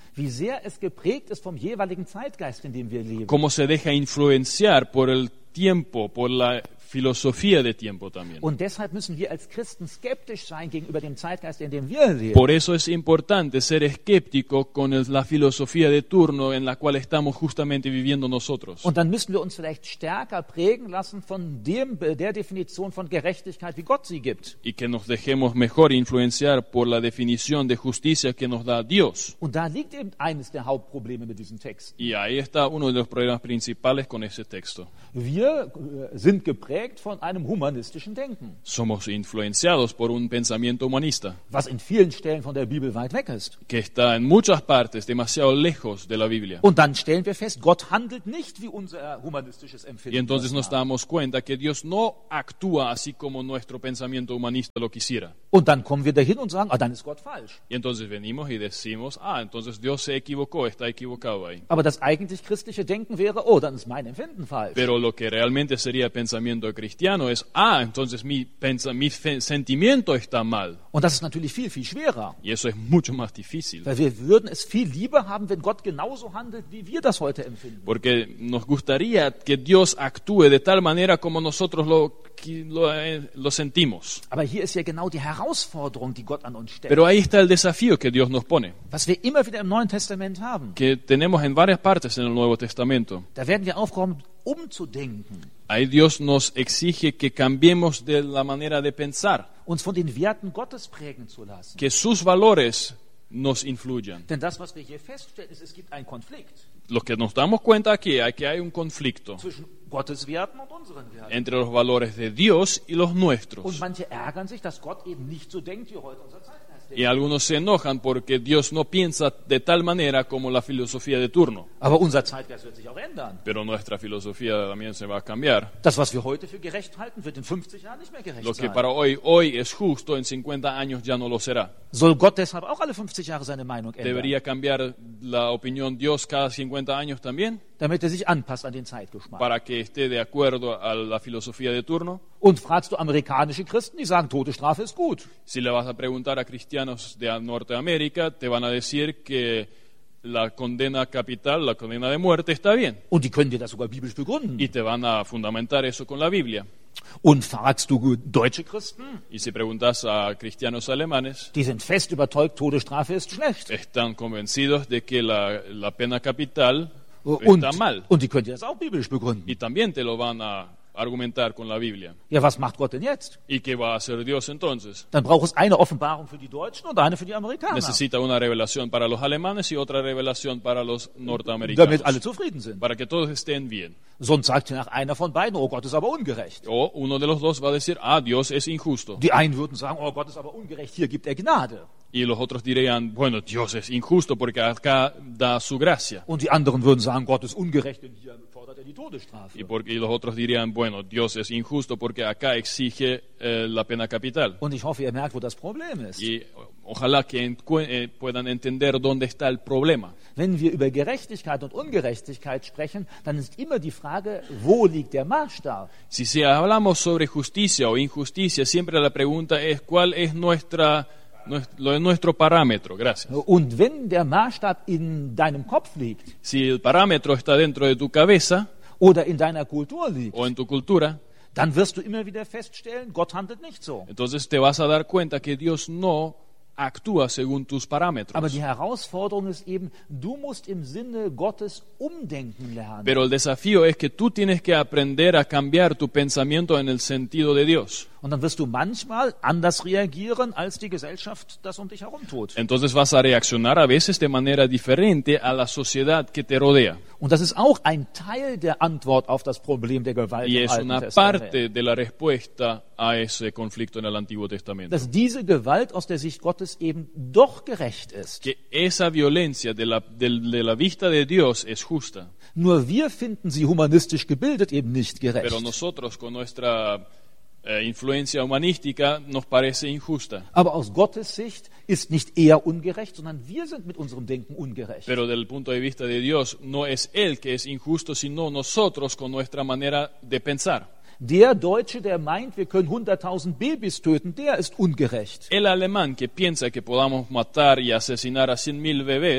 wie sehr es geprägt ist vom jeweiligen Zeitgeist, in dem wir leben. Cómo se deja influenciar por el tiempo, por la filosofía de tiempo también. Und deshalb müssen wir als Christen skeptisch sein gegenüber dem Zeitgeist, in dem wir leben. Por eso es importante ser escéptico con el- la filosofía de turno en la cual estamos justamente viviendo nosotros. Und dann müssen wir uns vielleicht stärker prägen lassen von dem, der Definition von Gerechtigkeit, wie Gott sie gibt. Y que nos dejemos mejor influenciar por la definición de justicia que nos da Dios. Und da liegt eben eines der Hauptprobleme mit diesem Text. Y ahí está uno de los problemas principales con ese texto. Wir äh, sind geprägt von einem humanistischen Denken, Somos influenciados por un pensamiento humanista was in vielen Stellen von der Bibel weit weg ist. que está en muchas partes demasiado lejos de la Biblia. Und dann stellen wir fest, Gott handelt nicht wie unser humanistisches Empfinden. Y entonces das nos macht. damos cuenta que Dios no actúa así como nuestro pensamiento humanista lo quisiera. Und dann kommen wir dahin und sagen, ah, dann ist Gott falsch. Y entonces venimos y decimos, ah, entonces Dios se equivocó, está equivocado ahí. Aber das eigentlich christliche Denken wäre, oh, dann ist mein Empfinden falsch. Pero lo que realmente sería pensamiento cristiano es, ah, entonces mi, pensa- mi fe- sentimiento está mal. Und das ist natürlich viel, viel schwerer. Y eso es mucho más difícil. Weil wir würden es viel lieber haben, wenn Gott genauso handelt, wie wir das heute empfinden. Porque nos gustaría que Dios actúe de tal manera como nosotros lo, qui- lo, eh, lo sentimos. Aber hier ist ja genau die Herausforderung, die Gott an uns stellt. Pero ahí está el desafío que Dios nos pone, Was wir immer wieder im Neuen Testament haben. que tenemos en varias partes en el Nuevo Testamento. Da werden wir aufgerufen, umzudenken, Ahí Dios nos exige que cambiemos de la manera de pensar, uns von den Werten Gottes prägen zu lassen. que sus valores nos influyan. Denn das, was wir hier feststellen, ist, es gibt einen Konflikt Lo que nos damos cuenta aquí es que hay un conflicto zwischen Gottes Werten und unseren Werten. entre los valores de Dios y los Und nuestros. manche ärgern sich, dass Gott eben nicht so denkt, wie heute unser Zeitgeist denkt. Y algunos se enojan porque Dios no piensa de tal manera como la filosofía de turno. Aber unser Zeitgeist wird sich auch ändern. Pero nuestra filosofía también se va a cambiar. Das, was wir heute für gerecht halten, wird in fünfzig Jahren nicht mehr gerecht Lo que sein. para hoy, hoy es justo, en cincuenta años ya no lo será. Soll Gott deshalb auch alle fünfzig Jahre seine Meinung ändern, ¿Debería cambiar la opinión Dios cada cincuenta años también? damit er sich anpasst an den Zeitgeschmack? Para que esté de acuerdo a la filosofía de turno. Und fragst du amerikanische Christen, die sagen, Todesstrafe ist gut. Si le vas a preguntar a cristianos de Norteamérica, te van a decir que la condena capital, la condena de muerte, está bien. Und die können dir das sogar biblisch begründen. Y te van a fundamentar eso con la Biblia. Und fragst du deutsche Christen, Y si preguntas a cristianos alemanes, die sind fest überzeugt, Todesstrafe ist schlecht. están convencidos de que la, la pena capital Und, está mal. und die können dir das auch biblisch begründen. Y también te lo van a argumentar con la Biblia. Ja, was macht Gott denn jetzt? ¿Y qué va a hacer Dios entonces? Dann braucht es eine Offenbarung für die Deutschen und eine für die Amerikaner, Necesita una revelación para los alemanes y otra revelación para los damit norteamericanos. alle zufrieden sind. Para que todos estén bien. Sonst sagt nach einer von beiden, oh, Gott ist aber ungerecht. O uno de los dos va a decir, ah, Dios es injusto. Die einen würden sagen, oh, Gott ist aber ungerecht, hier gibt er Gnade. Y los otros dirían, bueno, Dios es injusto porque acá da su gracia. Und die anderen würden sagen, Gott ist ungerecht, denn hier fordert er die Todesstrafe. Y, porque, y los otros dirían, bueno, Dios es injusto porque acá exige eh, la pena capital. Und ich hoffe, ihr merkt, wo das Problem ist. Y ojalá que encue- eh, puedan entender dónde está el problema. Wenn wir über Gerechtigkeit und Ungerechtigkeit sprechen, dann ist immer die Frage, wo liegt der Maßstab? Si, si hablamos sobre justicia o injusticia, siempre la pregunta es, ¿cuál es nuestra, nuestro, nuestro parámetro? Gracias. Und wenn der Maßstab in deinem Kopf liegt Si el parámetro está dentro de tu cabeza oder in deiner Kultur liegt, o en tu cultura, dann wirst du immer wieder feststellen, Gott handelt nicht so. entonces te vas a dar cuenta que Dios no actúa según tus parámetros. Aber die Herausforderung ist eben, du musst im Sinne Gottes umdenken lernen. Pero el desafío es que tú tienes que aprender a cambiar tu pensamiento en el sentido de Dios. Und dann wirst du manchmal anders reagieren, als die Gesellschaft das um dich herum tut. Entonces vas a reaccionar a veces de manera diferente a la sociedad que te rodea. Und das ist auch ein Teil der Antwort auf das Problem der Gewalt Y im es Alten una Testament. parte de la respuesta a ese conflicto en el Antiguo Testamento. Dass diese Gewalt aus der Sicht Gottes eben doch gerecht ist. Que esa violencia de la, de, de la vista de Dios es justa. Nur wir finden sie humanistisch gebildet eben nicht gerecht. Pero nosotros con nuestra eh, influencia humanística nos parece injusta. Aber aus Gottes Sicht ist nicht er ungerecht, sondern wir sind mit unserem Denken ungerecht. Pero del punto de vista de Dios no es Él que es injusto, sino nosotros con nuestra manera de pensar. Der Deutsche, der meint, wir können hunderttausend Babys töten, der ist ungerecht. El alemán que piensa que podamos matar y asesinar a cien mil bebés,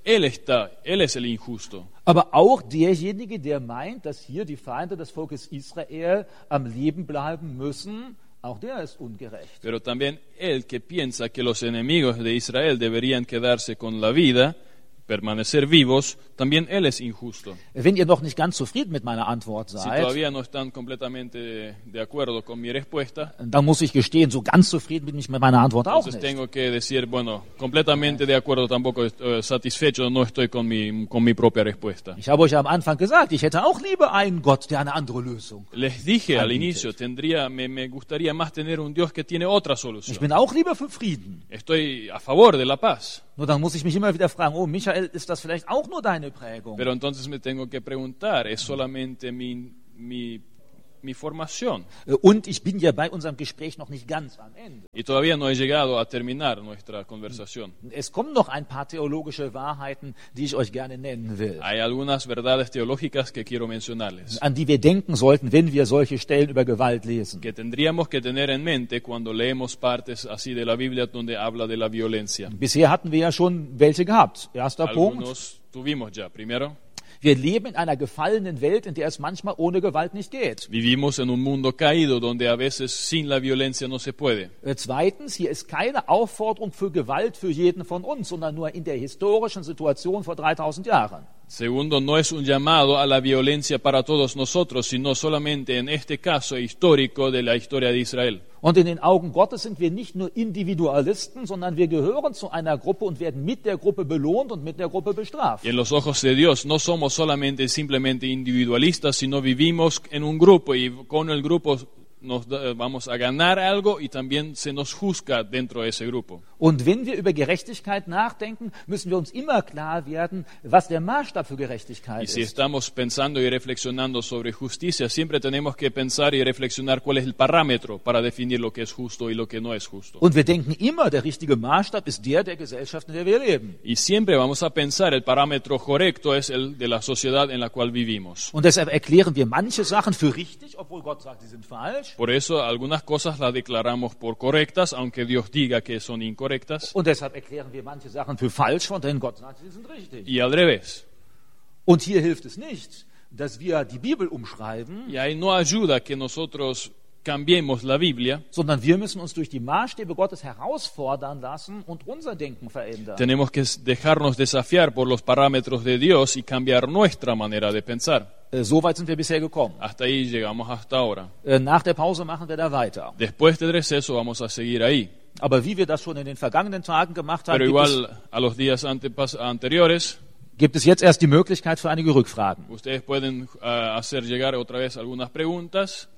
Él está, Él es el injusto. Aber auch derjenige, der meint, dass hier die Feinde des Volkes Israel am Leben bleiben müssen, auch der ist ungerecht. Pero también él que piensa que los enemigos de Israel deberían quedarse con la vida, permanecer vivos, también él es injusto. Wenn ihr noch nicht ganz zufrieden mit meiner Antwort Si seid, todavía no están completamente de acuerdo con mi respuesta, dann muss ich gestehen, so ganz zufrieden bin ich mit meiner Antwort auch entonces nicht. tengo que decir, bueno, completamente de acuerdo tampoco estoy satisfecho, no estoy con mi, con mi propia respuesta. Ich habe euch am Anfang gesagt, ich hätte auch lieber einen Gott, der eine andere Lösung. Les dije al Anbietet. inicio, tendría, me, me gustaría más tener un Dios que tiene otra Ich solución. bin auch lieber für Frieden. Estoy a favor de la paz. Nur dann muss ich mich immer wieder fragen, oh Michael, ist das vielleicht auch nur deine Prägung? Pero entonces me tengo que preguntar, ¿es solamente mi, mi, mi formación? Und ich bin ja bei unserem Gespräch noch nicht ganz am Ende. Y todavía no he llegado a terminar nuestra conversación. Es kommen noch ein paar theologische Wahrheiten, die ich euch gerne nennen will, Hay algunas verdades teológicas que quiero mencionarles, an die wir denken sollten, wenn wir solche Stellen über Gewalt lesen. que tendríamos que tener en mente cuando leemos partes así de la Biblia donde habla de la violencia. Bisher hatten wir ja schon welche gehabt. Erster Punkt. Algunos tuvimos ya. Primero, Wir leben in einer gefallenen Welt, in der es manchmal ohne Gewalt nicht geht. vivimos en un mundo caído donde a veces sin la violencia no se puede. Äh, Zweitens, hier ist keine Aufforderung für Gewalt für jeden von uns, sondern nur in der historischen Situation vor dreitausend Jahren. Segundo, no es un llamado a la violencia para todos nosotros, sino solamente en este caso histórico de la historia de Israel. Und in den Augen Gottes sind wir nicht nur Individualisten, sondern wir gehören zu einer Gruppe und werden mit der Gruppe belohnt und mit der Gruppe bestraft. Y en los ojos de Dios no somos solamente simplemente individualistas, sino vivimos en un grupo y con el grupo nos da- vamos a ganar algo y también se nos juzga dentro de ese grupo. Und wenn wir über Gerechtigkeit nachdenken, müssen wir uns immer klar werden, was der Maßstab für Gerechtigkeit Y si ist. estamos pensando y reflexionando sobre justicia, siempre tenemos que pensar y reflexionar cuál es el parámetro para definir lo que es justo y lo que no es justo. Und wir denken immer, der richtige Maßstab ist der der Gesellschaft, in der wir leben. Y siempre vamos a pensar el parámetro correcto es el de la sociedad en la cual vivimos. Und deshalb erklären wir manche Sachen für richtig, obwohl Gott sagt, sie sind falsch. Por eso algunas cosas las declaramos por correctas, aunque Dios diga que son incorrectas. Und deshalb erklären wir manche Sachen für falsch, von denen Gott sagt, sie sind richtig. Y al revés. Und hier hilft es nicht, dass wir die Bibel umschreiben, Y ahí no ayuda que nosotros cambiemos la Biblia. sondern wir müssen uns durch die Maßstäbe Gottes herausfordern lassen und unser Denken verändern. Tenemos que dejarnos desafiar por los parámetros de Dios y cambiar nuestra manera de pensar. Äh, So weit sind wir bisher gekommen. Hasta ahí llegamos hasta ahora. Äh, Nach der Pause machen wir da weiter. Después del receso vamos a seguir ahí. Aber wie wir das schon in den vergangenen Tagen gemacht haben, Pero gibt es, igual a los días antepas- anteriores, gibt es jetzt erst die Möglichkeit für einige Rückfragen. ustedes pueden ah, hacer llegar otra vez algunas preguntas.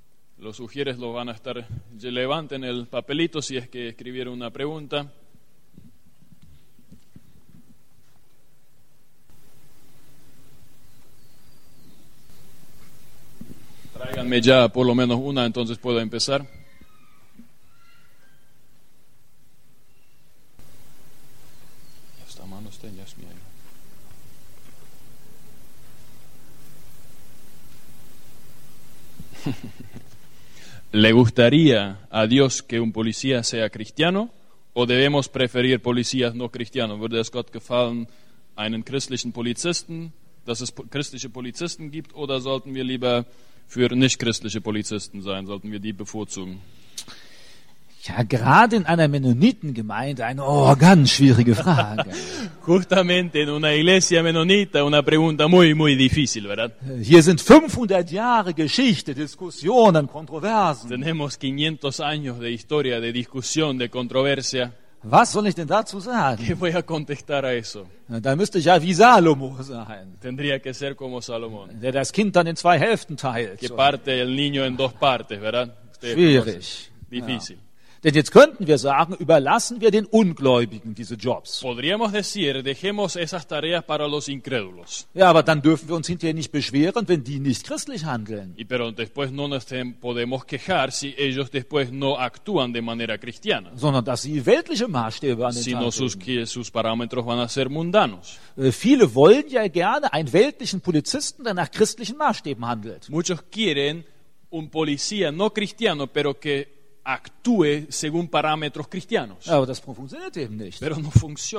Los sugieres lo van a estar, levanten el papelito si es que escribieron una pregunta. Tráiganme ya por lo menos una, entonces puedo empezar. Esta mano está ya es mía. ¿Le gustaría a Dios que un policía sea cristiano o debemos preferir policías no cristianos? Würde es Gott gefallen, einen christlichen Polizisten, dass es po- christliche Polizisten gibt, oder sollten wir lieber für nicht christliche Polizisten sein? Sollten wir die bevorzugen? Ja, gerade in einer Mennonitengemeinde eine oh, ganz schwierige Frage. Justamente en una iglesia menonita, una pregunta muy, muy difícil, ¿verdad? Hier sind fünfhundert Jahre Geschichte, Diskussionen, Kontroversen. Tenemos quinientos años de historia, de discusión, de controversia. Was soll ich denn dazu ¿Qué sagen? voy a contestar a eso? Da müsste ich ja wie Salomo sein, Tendría que ser como Salomón, der das Kind dann in zwei Hälften teilt. que parte el niño en dos partes, ¿verdad? Ustedes Schwierig. conocen. Difícil. Denn jetzt könnten wir sagen, überlassen wir den Ungläubigen diese Jobs. Podríamos decir, dejemos esas tareas para los incrédulos. Ja, aber dann dürfen wir uns hinterher nicht beschweren, wenn die nicht christlich handeln. Y pero después no nos tem- podemos quejar si ellos después no actúan de manera cristiana, Sondern dass sie weltliche Maßstäbe an den sino Tag sus, legen. que sus parámetros van a ser mundanos. Äh, Viele wollen ja gerne einen weltlichen Polizisten, der nach christlichen Maßstäben handelt. Muchos quieren un policía no cristiano, pero que actúe según parámetros cristianos. Ja, aber das funktioniert eben nicht. Pero no funciona.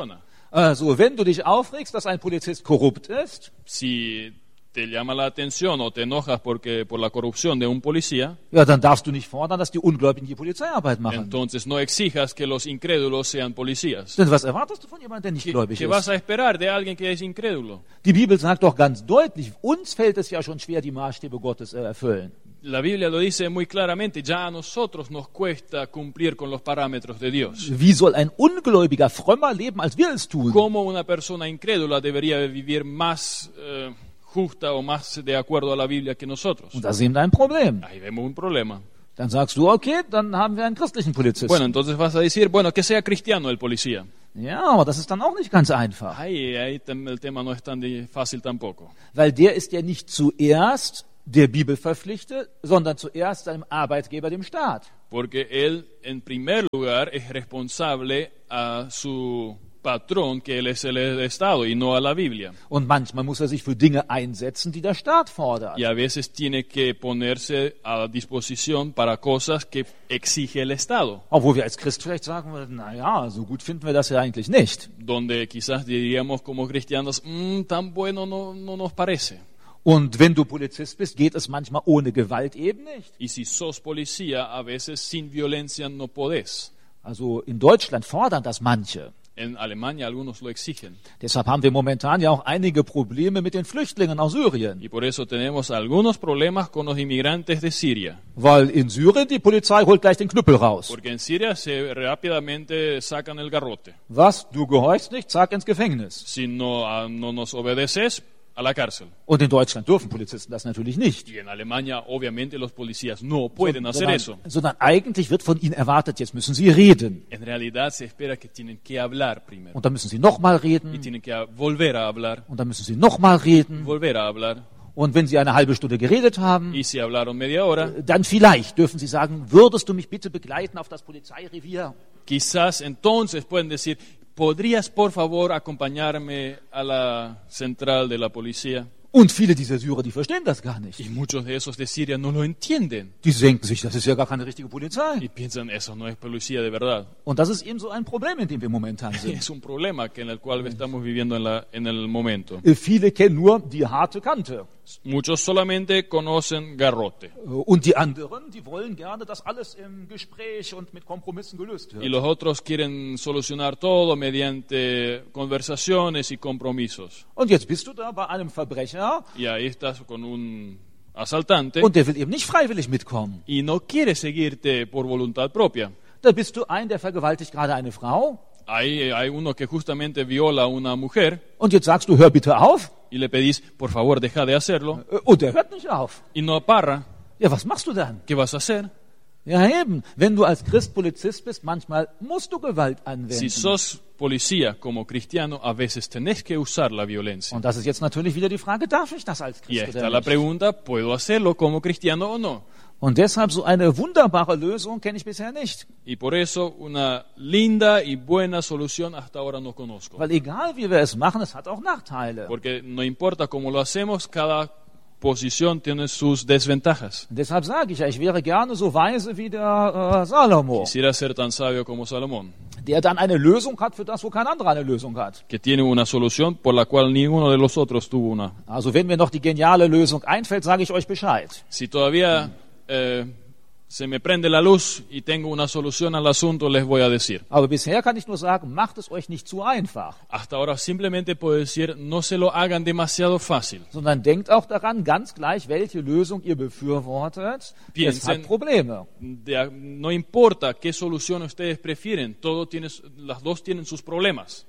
Also, wenn du dich aufregst, dass ein Polizist korrupt ist, Si te llama la atención o te enojas porque, por la corrupción de un policía, ja, dann darfst du nicht fordern, dass die Ungläubigen die Polizeiarbeit machen. entonces no exijas que los incrédulos sean policías. Denn was erwartest du von jemandem, der nicht ¿Qué, gläubig qué vas ist? a esperar de alguien que es incrédulo? Die Bibel sagt doch ganz deutlich, uns fällt es ja schon schwer, die Maßstäbe Gottes zu erfüllen. La Biblia lo dice muy claramente, ya a nosotros nos cuesta cumplir con los parámetros de Dios. Wie soll ein Ungläubiger frömmer leben, als wir es tun? ¿Cómo una persona incrédula debería vivir más eh, justa o más de acuerdo a la Biblia que nosotros? Und da sehen wir ein Problem. Ahí vemos un problema. Dann sagst du, okay, dann haben wir einen christlichen Polizisten. Bueno, entonces vas a decir, bueno, que sea cristiano el policía. Ja, aber das ist dann auch nicht ganz einfach. Ahí, ahí tem- el tema no es tan di- fácil tampoco. Weil der ist ja nicht zuerst der Bibel verpflichtet, sondern zuerst seinem Arbeitgeber, dem Staat. Porque él, en primer lugar, es responsable a su patrón, que él es el Estado, y no a la Biblia. Und manchmal muss er sich für Dinge einsetzen, die der Staat fordert. Y a veces tiene que ponerse a disposición para cosas que exige el Estado, Obwohl wir als Christ vielleicht sagen würden, naja, so gut finden wir das ja eigentlich nicht. donde quizás diríamos como cristianos, "Mm, tan bueno no, no nos parece. Und wenn du Polizist bist, geht es manchmal ohne Gewalt eben nicht. Y si sos policía, a veces sin violencia no podés. Also in Deutschland fordern das manche. En Alemania algunos lo exigen. Deshalb haben wir momentan ja auch einige Probleme mit den Flüchtlingen aus Syrien. Y por eso tenemos algunos problemas con los inmigrantes de Siria. Weil in Syrien die Polizei holt gleich den Knüppel raus. Porque en Siria se rápidamente sacan el garrote. Was? Du gehorchst nicht? Zack, ins Gefängnis. Si no, ah, no nos obedeces, a la cárcel. Und in Deutschland dürfen Polizisten das natürlich nicht. Y en Alemania, obviamente, los policías no pueden hacer sondern, eso. sondern eigentlich wird von ihnen erwartet, jetzt müssen sie reden. En realidad se espera que tienen que hablar primero. Und dann müssen sie nochmal Y reden. tienen que a- volver a hablar, Und dann müssen sie nochmal reden. volver a hablar. Und wenn sie eine halbe Stunde geredet haben, Y si hablaron media hora, dann vielleicht dürfen sie sagen, würdest du mich bitte begleiten auf das Polizeirevier? quizás entonces pueden decir, ¿podrías por favor acompañarme a la central de la policía? Und viele dieser Syrer, die verstehen das gar nicht. Y muchos de esos de Siria no lo entienden. Die denken sich, das ist ja gar keine richtige Polizei. Y piensan, eso no es policía de verdad. Und das ist eben so ein Problem, in dem wir momentan sind. Es un problema que en el cual estamos viviendo en, la, en el momento. Äh, Viele kennen nur die harte Kante. Muchos solamente conocen garrote. Äh, Und die anderen, die wollen gerne, dass alles im Gespräch und mit Kompromissen gelöst Y wird. los otros quieren solucionar todo mediante conversaciones y compromisos. Und jetzt bist du da bei einem Verbrecher Y ahí estás con un asaltante und der will eben nicht freiwillig mitkommen. y no quiere seguirte por voluntad propia. Da bist du ein, der vergewaltigt gerade eine Frau Ahí hay uno que justamente viola a una mujer und jetzt sagst du, hör bitte auf. y le pedís, por favor, deja de hacerlo. Äh, Und der hört nicht auf. Y no parra. Ja, was machst du dann? ¿Qué vas a hacer? Ja eben, wenn du als Christ Polizist bist, manchmal musst du Gewalt Si anwenden. sos policía como cristiano, a veces tenés que usar la violencia. Und das ist jetzt natürlich wieder die Frage, darf ich das als Y Christ está oder la nicht? pregunta, ¿puedo hacerlo como cristiano o no? Und deshalb so eine wunderbare Lösung kenne ich bisher nicht. Y por eso una linda y buena solución hasta ahora no conozco. Weil egal wie wir es machen, es hat auch Nachteile. Porque no importa cómo lo hacemos, cada posición tiene sus desventajas. Und deshalb sage ich ja, ich wäre gerne so weise wie der äh, Salomo, Quisiera ser tan sabio como Salomón, der dann eine Lösung hat für das, wo kein anderer eine Lösung hat. que tiene una solución por la cual ninguno de los otros tuvo una. Also wenn mir noch die geniale Lösung einfällt, sage ich euch Bescheid. Si todavía eh, se me prende la luz y tengo una solución al asunto, les voy a decir. Aber bisher kann ich nur sagen, macht es euch nicht zu einfach, Hasta ahora simplemente puedo decir, no se lo hagan demasiado fácil. sondern denkt auch daran, ganz gleich, welche Lösung ihr befürwortet. Es Piensen- hat Probleme. De- no importa qué solución ustedes prefieren, todo tiene, las dos tienen sus problemas.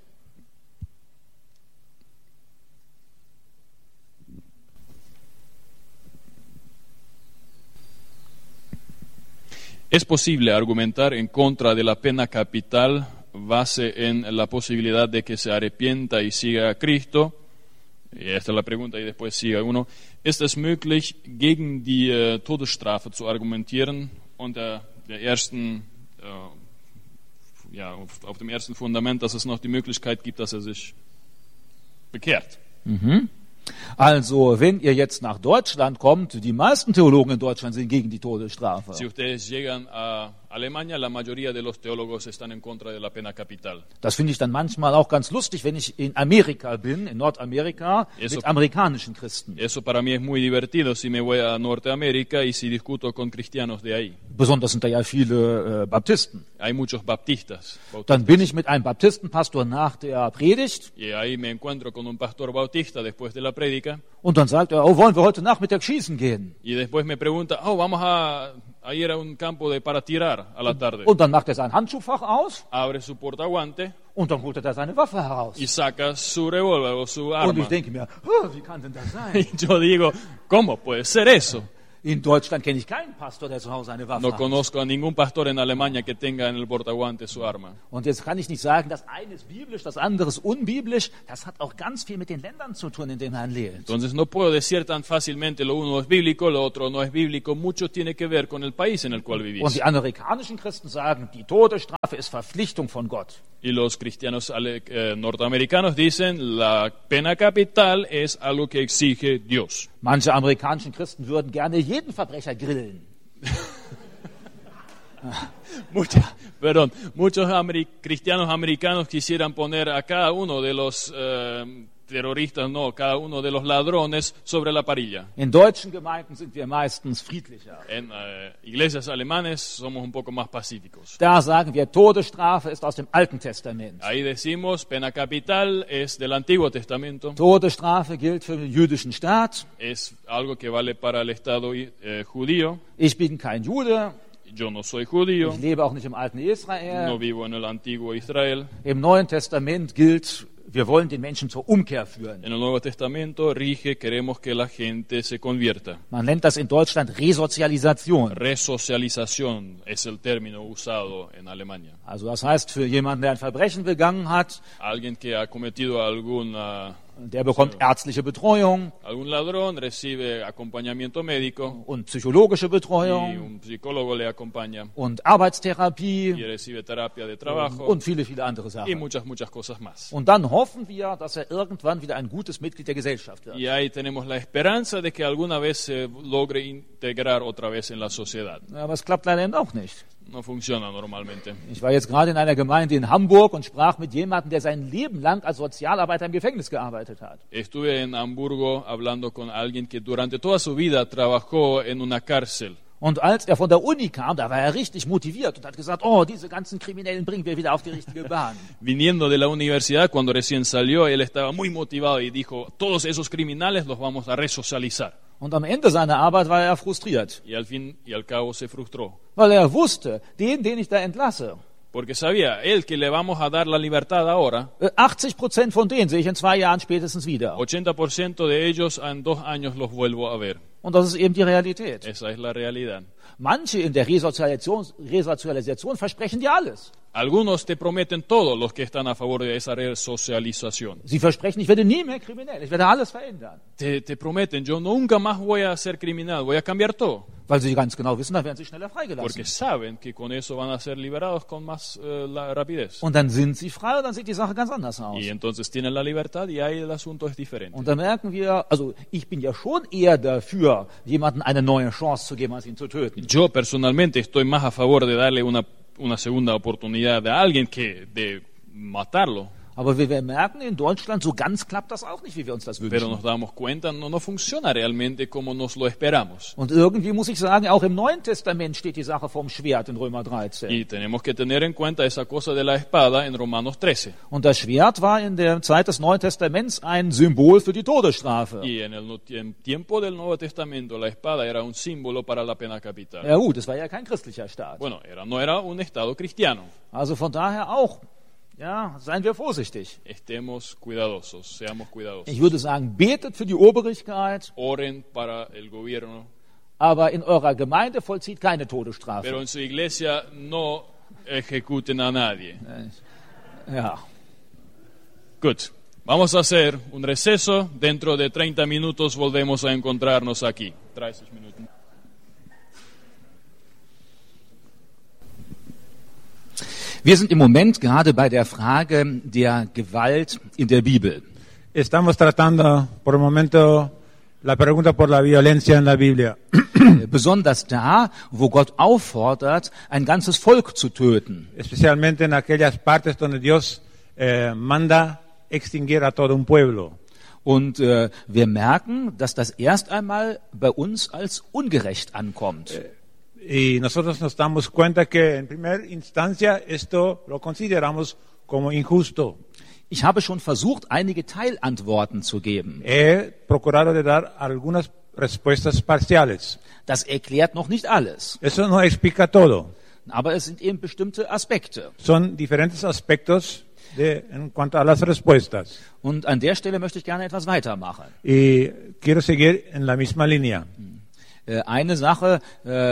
Es posible argumentar en contra de la pena capital base en la posibilidad de que se arrepienta y siga a Cristo. Y esta es la pregunta y después sigue uno. Ist es möglich, gegen die äh, Todesstrafe zu argumentieren unter der ersten, äh, ja, auf, auf dem ersten Fundament, dass es noch die Möglichkeit gibt, dass er sich bekehrt? Also, wenn ihr jetzt nach Deutschland kommt, die meisten Theologen in Deutschland sind gegen die Todesstrafe. Si ustedes llegan a, Alemania, la mayoría de los teólogos están en contra de la pena capital. Das finde ich dann manchmal auch ganz lustig, wenn ich in Amerika bin, in Nordamerika, Eso- mit amerikanischen Christen. Eso para mí es muy divertido si me voy a Norteamérica y si discuto con cristianos de ahí. Besonders sind da ja viele äh, Baptisten. Hay muchos baptistas. Dann bin ich mit einem Baptistenpastor nach der Predigt Y ahí me encuentro con un pastor bautista después de la prédica und dann sagt er, oh, wollen wir heute Nachmittag schießen gehen? y después me pregunta, oh, vamos a, a ir a un campo de para tirar a la tarde. Und dann macht er sein Handschuhfach aus Abre su portaguante und dann holt er da seine Waffe heraus. y saca su revólver o su Und arma. ich denke mir, oh, wie kann denn das sein? Y yo digo, ¿cómo puede ser eso? In Deutschland kenne ich keinen Pastor, der zu Hause eine Waffe No hat. conozco a ningún pastor en Alemania que tenga en el portaguante su arma. Und jetzt kann ich nicht sagen, das eine ist biblisch, das andere ist unbiblisch. Das hat auch ganz viel mit den Ländern zu tun, in denen man lebt. Entonces no puedo decir tan fácilmente lo uno es bíblico, lo otro no es bíblico. Mucho tiene que ver con el país en el cual Und vivís. die amerikanischen Christen sagen, die Todesstrafe ist Verpflichtung von Gott. Y los cristianos ale- eh, norteamericanos dicen la pena capital es algo que exige Dios. Manche amerikanischen Christen würden gerne jeden Verbrecher grillen. Muchos, perdón, muchos ameri- cristianos americanos quisieran poner a cada uno de los eh, terroristas, no, cada uno de los ladrones sobre la parrilla. In deutschen Gemeinden sind wir meistens friedlicher. En eh, iglesias alemanes somos un poco más pacíficos. Da sagen wir, Todesstrafe ist aus dem Alten Testament. Ahí decimos, pena capital es del Antiguo Testamento, Todesstrafe gilt für den jüdischen Staat. es algo que vale para el Estado eh, judío. Ich bin kein Jude. Yo no soy judío, Ich lebe auch nicht im alten no Israel. vivo en el Antiguo Israel. Im Neuen Testament gilt, wir wollen den Menschen zur Umkehr führen. En el Nuevo Testamento rige, queremos que la gente se convierta. Man nennt das in Deutschland Resozialisation. Resocialización es el término usado en Alemania. Also das heißt, für jemanden, der ein Verbrechen begangen hat, Alguien que ha cometido alguna, der bekommt ärztliche Betreuung algún ladrón recibe acompañamiento médico und psychologische y Betreuung un psicólogo le acompaña und y Arbeitstherapie recibe terapia de trabajo und viele, viele andere y Sachen. muchas, muchas cosas más. Und dann hoffen wir, dass er irgendwann wieder ein gutes Mitglied der Gesellschaft wird. Y ahí tenemos la esperanza de que alguna vez se logre integrar otra vez en la sociedad. Aber es klappt leider eben auch nicht. No funciona normalmente. Ich war jetzt gerade in einer Gemeinde in Hamburg und sprach mit jemandem, der sein Leben lang als Sozialarbeiter im Gefängnis gearbeitet hat. Estuve en Hamburgo hablando con alguien que durante toda su vida trabajó en una cárcel. Und als er von der Uni kam, da war er richtig motiviert und hat gesagt, oh, diese ganzen Kriminellen bringen wir wieder auf die richtige Bahn. Viniendo de la universidad, cuando recién salió, él estaba muy motivado y dijo, todos esos criminales los vamos a resocializar. Und am Ende seiner Arbeit war er frustriert, Y al fin y al cabo se frustró. weil er wusste, den, den ich da entlasse, Porque sabía, él que le vamos a dar la libertad ahora, äh, achtzig Prozent von denen sehe ich in zwei Jahren spätestens wieder. ochenta por ciento de ellos en dos años los vuelvo a ver. Und das ist eben die Realität. Esa es la realidad. Manche in der Resozialisation, Resozialisation versprechen dir alles. Algunos te prometen todo los que están a favor de esa resocialización. Sie versprechen, ich werde nie mehr kriminell, ich werde alles verändern. Te, te prometen, yo nunca más voy a ser criminal, voy a cambiar todo. Weil sie ganz genau wissen, dann werden sie schneller Porque freigelassen. saben que con eso van a ser liberados con más eh, la rapidez. Und dann sind sie frei und dann sieht die Sache ganz anders aus. Y entonces tienen la libertad y ahí el asunto es diferente. Und da merken wir, also ich bin ja schon eher dafür, jemandem eine neue Chance zu geben, als ihn zu töten. Yo personalmente estoy más a favor de darle una, una segunda oportunidad a alguien que de matarlo. Aber wie wir merken, in Deutschland, so ganz klappt das auch nicht, wie wir uns das Pero wünschen. nos damos cuenta, no, no funciona realmente como nos lo esperamos. Und irgendwie muss ich sagen, auch im Neuen Testament steht die Sache vom Schwert in Römer dreizehn. Y tenemos que tener en cuenta esa cosa de la espada en Romanos trece. Und das Schwert war in der Zeit des Neuen Testaments ein Symbol für die Todesstrafe. Y en el no- en tiempo del Nuevo Testamento la espada era un símbolo para la pena capital. Ja gut, es war ja kein christlicher Staat. Bueno, era, no era un Estado cristiano. Also von daher auch, ja, seien wir vorsichtig. Estemos cuidadosos, seamos cuidadosos. Ich würde sagen, betet für die Obrigkeit, Oren para el gobierno, aber in eurer Gemeinde vollzieht keine Todesstrafe. pero en su iglesia no ejecuten a nadie. Ja. Gut, vamos a hacer un receso. Dentro de treinta minutos volvemos a encontrarnos aquí. treinta minutos. Wir sind im Moment gerade bei der Frage der Gewalt in der Bibel. Estamos tratando por el momento la pregunta por la violencia en la Biblia. Besonders da, wo Gott auffordert, ein ganzes Volk zu töten. Especialmente en aquellas partes donde Dios eh, manda extinguir a todo un pueblo. Und äh, wir merken, dass das erst einmal bei uns als ungerecht ankommt. Y nosotros nos damos cuenta que en primera instancia esto lo consideramos como injusto. Ich habe schon versucht, einige Teilantworten zu geben. He procurado de dar algunas respuestas parciales. Das erklärt noch nicht alles, Eso no explica todo. aber es sind eben bestimmte Aspekte. Son diferentes aspectos de, en cuanto a las respuestas. Und an der Stelle möchte ich gerne etwas weitermachen. Y quiero seguir en la misma línea. Äh, Eine Sache,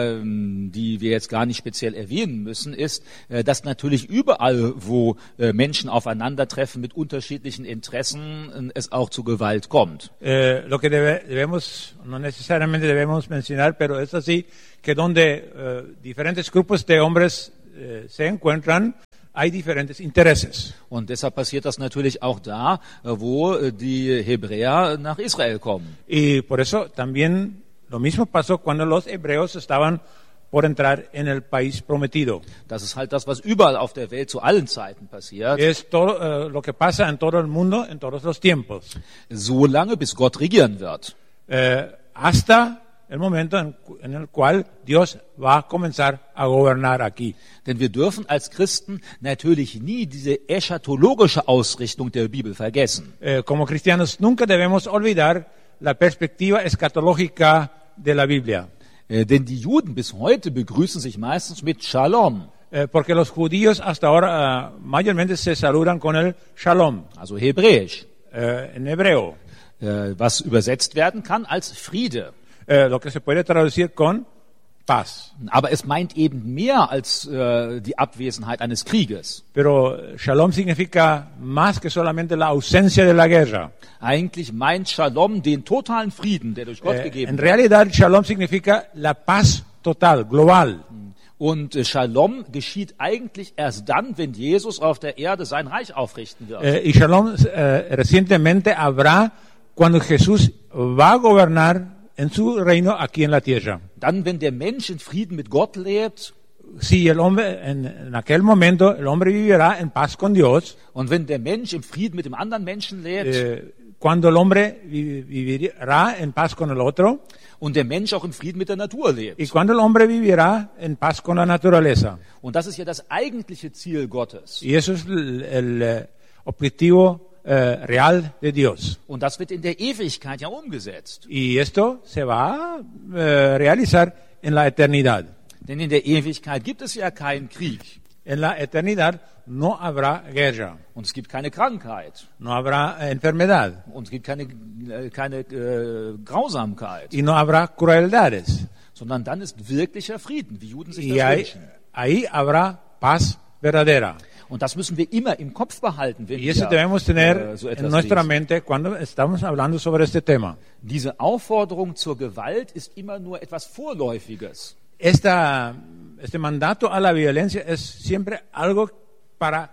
ähm, die wir jetzt gar nicht speziell erwähnen müssen, ist, äh, dass natürlich überall, wo äh, Menschen aufeinandertreffen mit unterschiedlichen Interessen, äh, es auch zu Gewalt kommt. Eh, lo que debe- debemos, no necesariamente debemos mencionar, pero es así, que donde eh, diferentes grupos de hombres eh, se encuentran, hay diferentes intereses. Und deshalb passiert das natürlich auch da, äh, wo äh, die Hebräer nach Israel kommen. Y por eso también lo mismo pasó cuando los hebreos estaban por entrar en el país prometido. Das ist halt das, was überall auf der Welt zu allen Zeiten passiert, Es todo eh, lo que pasa en todo el mundo, en todos los tiempos, so lange bis Gott regieren wird. eh, hasta el momento en, cu- en el cual Dios va a comenzar a gobernar aquí. Denn wir dürfen als Christen natürlich nie diese eschatologische Ausrichtung der Bibel vergessen. Eh, como cristianos nunca debemos olvidar la perspectiva escatológica de la Biblia, Äh, denn die Juden bis heute begrüßen sich meistens mit Shalom, eh, porque los judíos hasta ahora eh, mayormente se saludan con el shalom, also hebräisch, eh, en hebreo, äh, was übersetzt werden kann als Friede. eh, lo que se puede traducir con paz. Aber es meint eben mehr als äh, die Abwesenheit eines Krieges. Pero shalom significa más que solamente la ausencia de la guerra. Eigentlich meint Shalom den totalen Frieden, der durch Gott Eh, gegeben en wird. realidad, shalom significa la paz total, global. Und äh, Shalom geschieht eigentlich erst dann, wenn Jesus auf der Erde sein Reich aufrichten wird. Eh, y shalom eh, recientemente habrá cuando Jesús va a gobernar en su reino aquí en la tierra. Dann, wenn der Mensch in Frieden mit Gott lebt Si el hombre, en, en aquel momento, el hombre vivirá en paz con Dios, und wenn der Mensch im Frieden mit dem anderen Menschen lebt eh, cuando el hombre vi- vivirá en paz con el otro, und der Mensch auch im Frieden mit der Natur lebt. y cuando el hombre vivirá en paz con la naturaleza. Und das ist ja das eigentliche Ziel Gottes. Y eso es el, el, eh, objetivo eh, real de Dios. Und das wird in der Ewigkeit ja umgesetzt. Y esto se va a eh, realizar en la eternidad. Denn in der Ewigkeit gibt es ja keinen Krieg En la eternidad no habrá guerra, und es gibt keine Krankheit no habrá eh, enfermedad und es gibt keine, äh, keine äh, Grausamkeit, y no habrá crueldades. sondern dann ist wirklicher Frieden, wie Juden sich Y das ahí, wünschen. ahí habrá paz verdadera. Und das müssen wir immer im Kopf behalten, wenn Y eso wir debemos tener äh, so en etwas nuestra lesen. mente cuando estamos hablando sobre este tema. Diese Aufforderung zur Gewalt ist immer nur etwas Vorläufiges. Esta, este mandato a la violencia es siempre algo para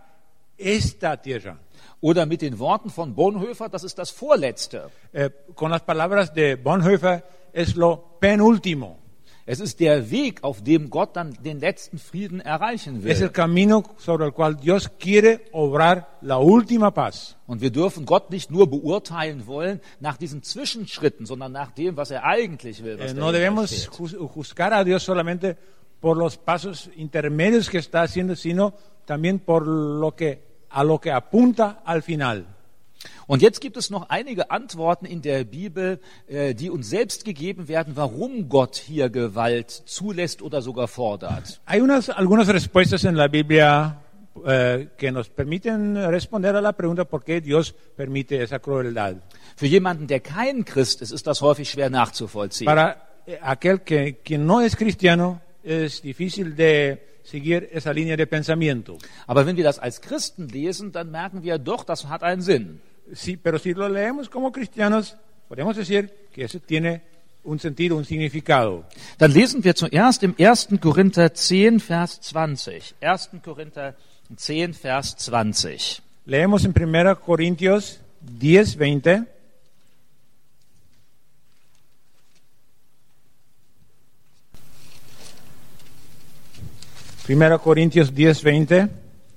esta tierra. Oder mit den Worten von Bonhoeffer, das ist das Vorletzte. Eh, con las palabras de Bonhoeffer, es lo penúltimo. Es ist der Weg, auf dem Gott dann den letzten Frieden erreichen Es el will. camino sobre el cual Dios quiere obrar la última paz. Und wir dürfen Gott nicht nur beurteilen wollen nach diesen Zwischenschritten, sondern nach dem, was er eigentlich will. Was Eh, dahinter no debemos steht. juz- juzgar a Dios solamente por los pasos intermedios que está haciendo, sino también por lo que, a lo que apunta al final. Und jetzt gibt es noch einige Antworten in der Bibel, äh, die uns selbst gegeben werden, warum Gott hier Gewalt zulässt oder sogar fordert. Hay unas, algunas respuestas en la Biblia eh, que nos permiten responder a la pregunta por qué Dios permite esa crueldad. Für jemanden, der kein Christ ist, ist das häufig schwer nachzuvollziehen. Para eh, aquel que, que no es cristiano, es difícil de seguir esa línea de pensamiento. Aber wenn wir das als Christen lesen, dann merken wir doch, das hat einen Sinn. Sí, pero si lo leemos como cristianos, podemos decir que eso tiene un sentido, un significado. Dann lesen wir zuerst im ersten Korinther zehn, Vers zwanzig. ersten Korinther zehn, Vers zwanzig. Leemos en primera Corintios diez, veinte. Primera Corintios diez, veinte.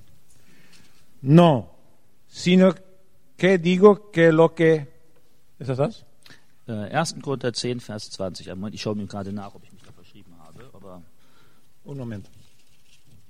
No, sino que digo que lo que... ¿Es das? Äh, erster Korinther zehn, Vers zwanzig. Ich schaue mir gerade nach, ob ich mich da verschrieben habe. Aber Un momento.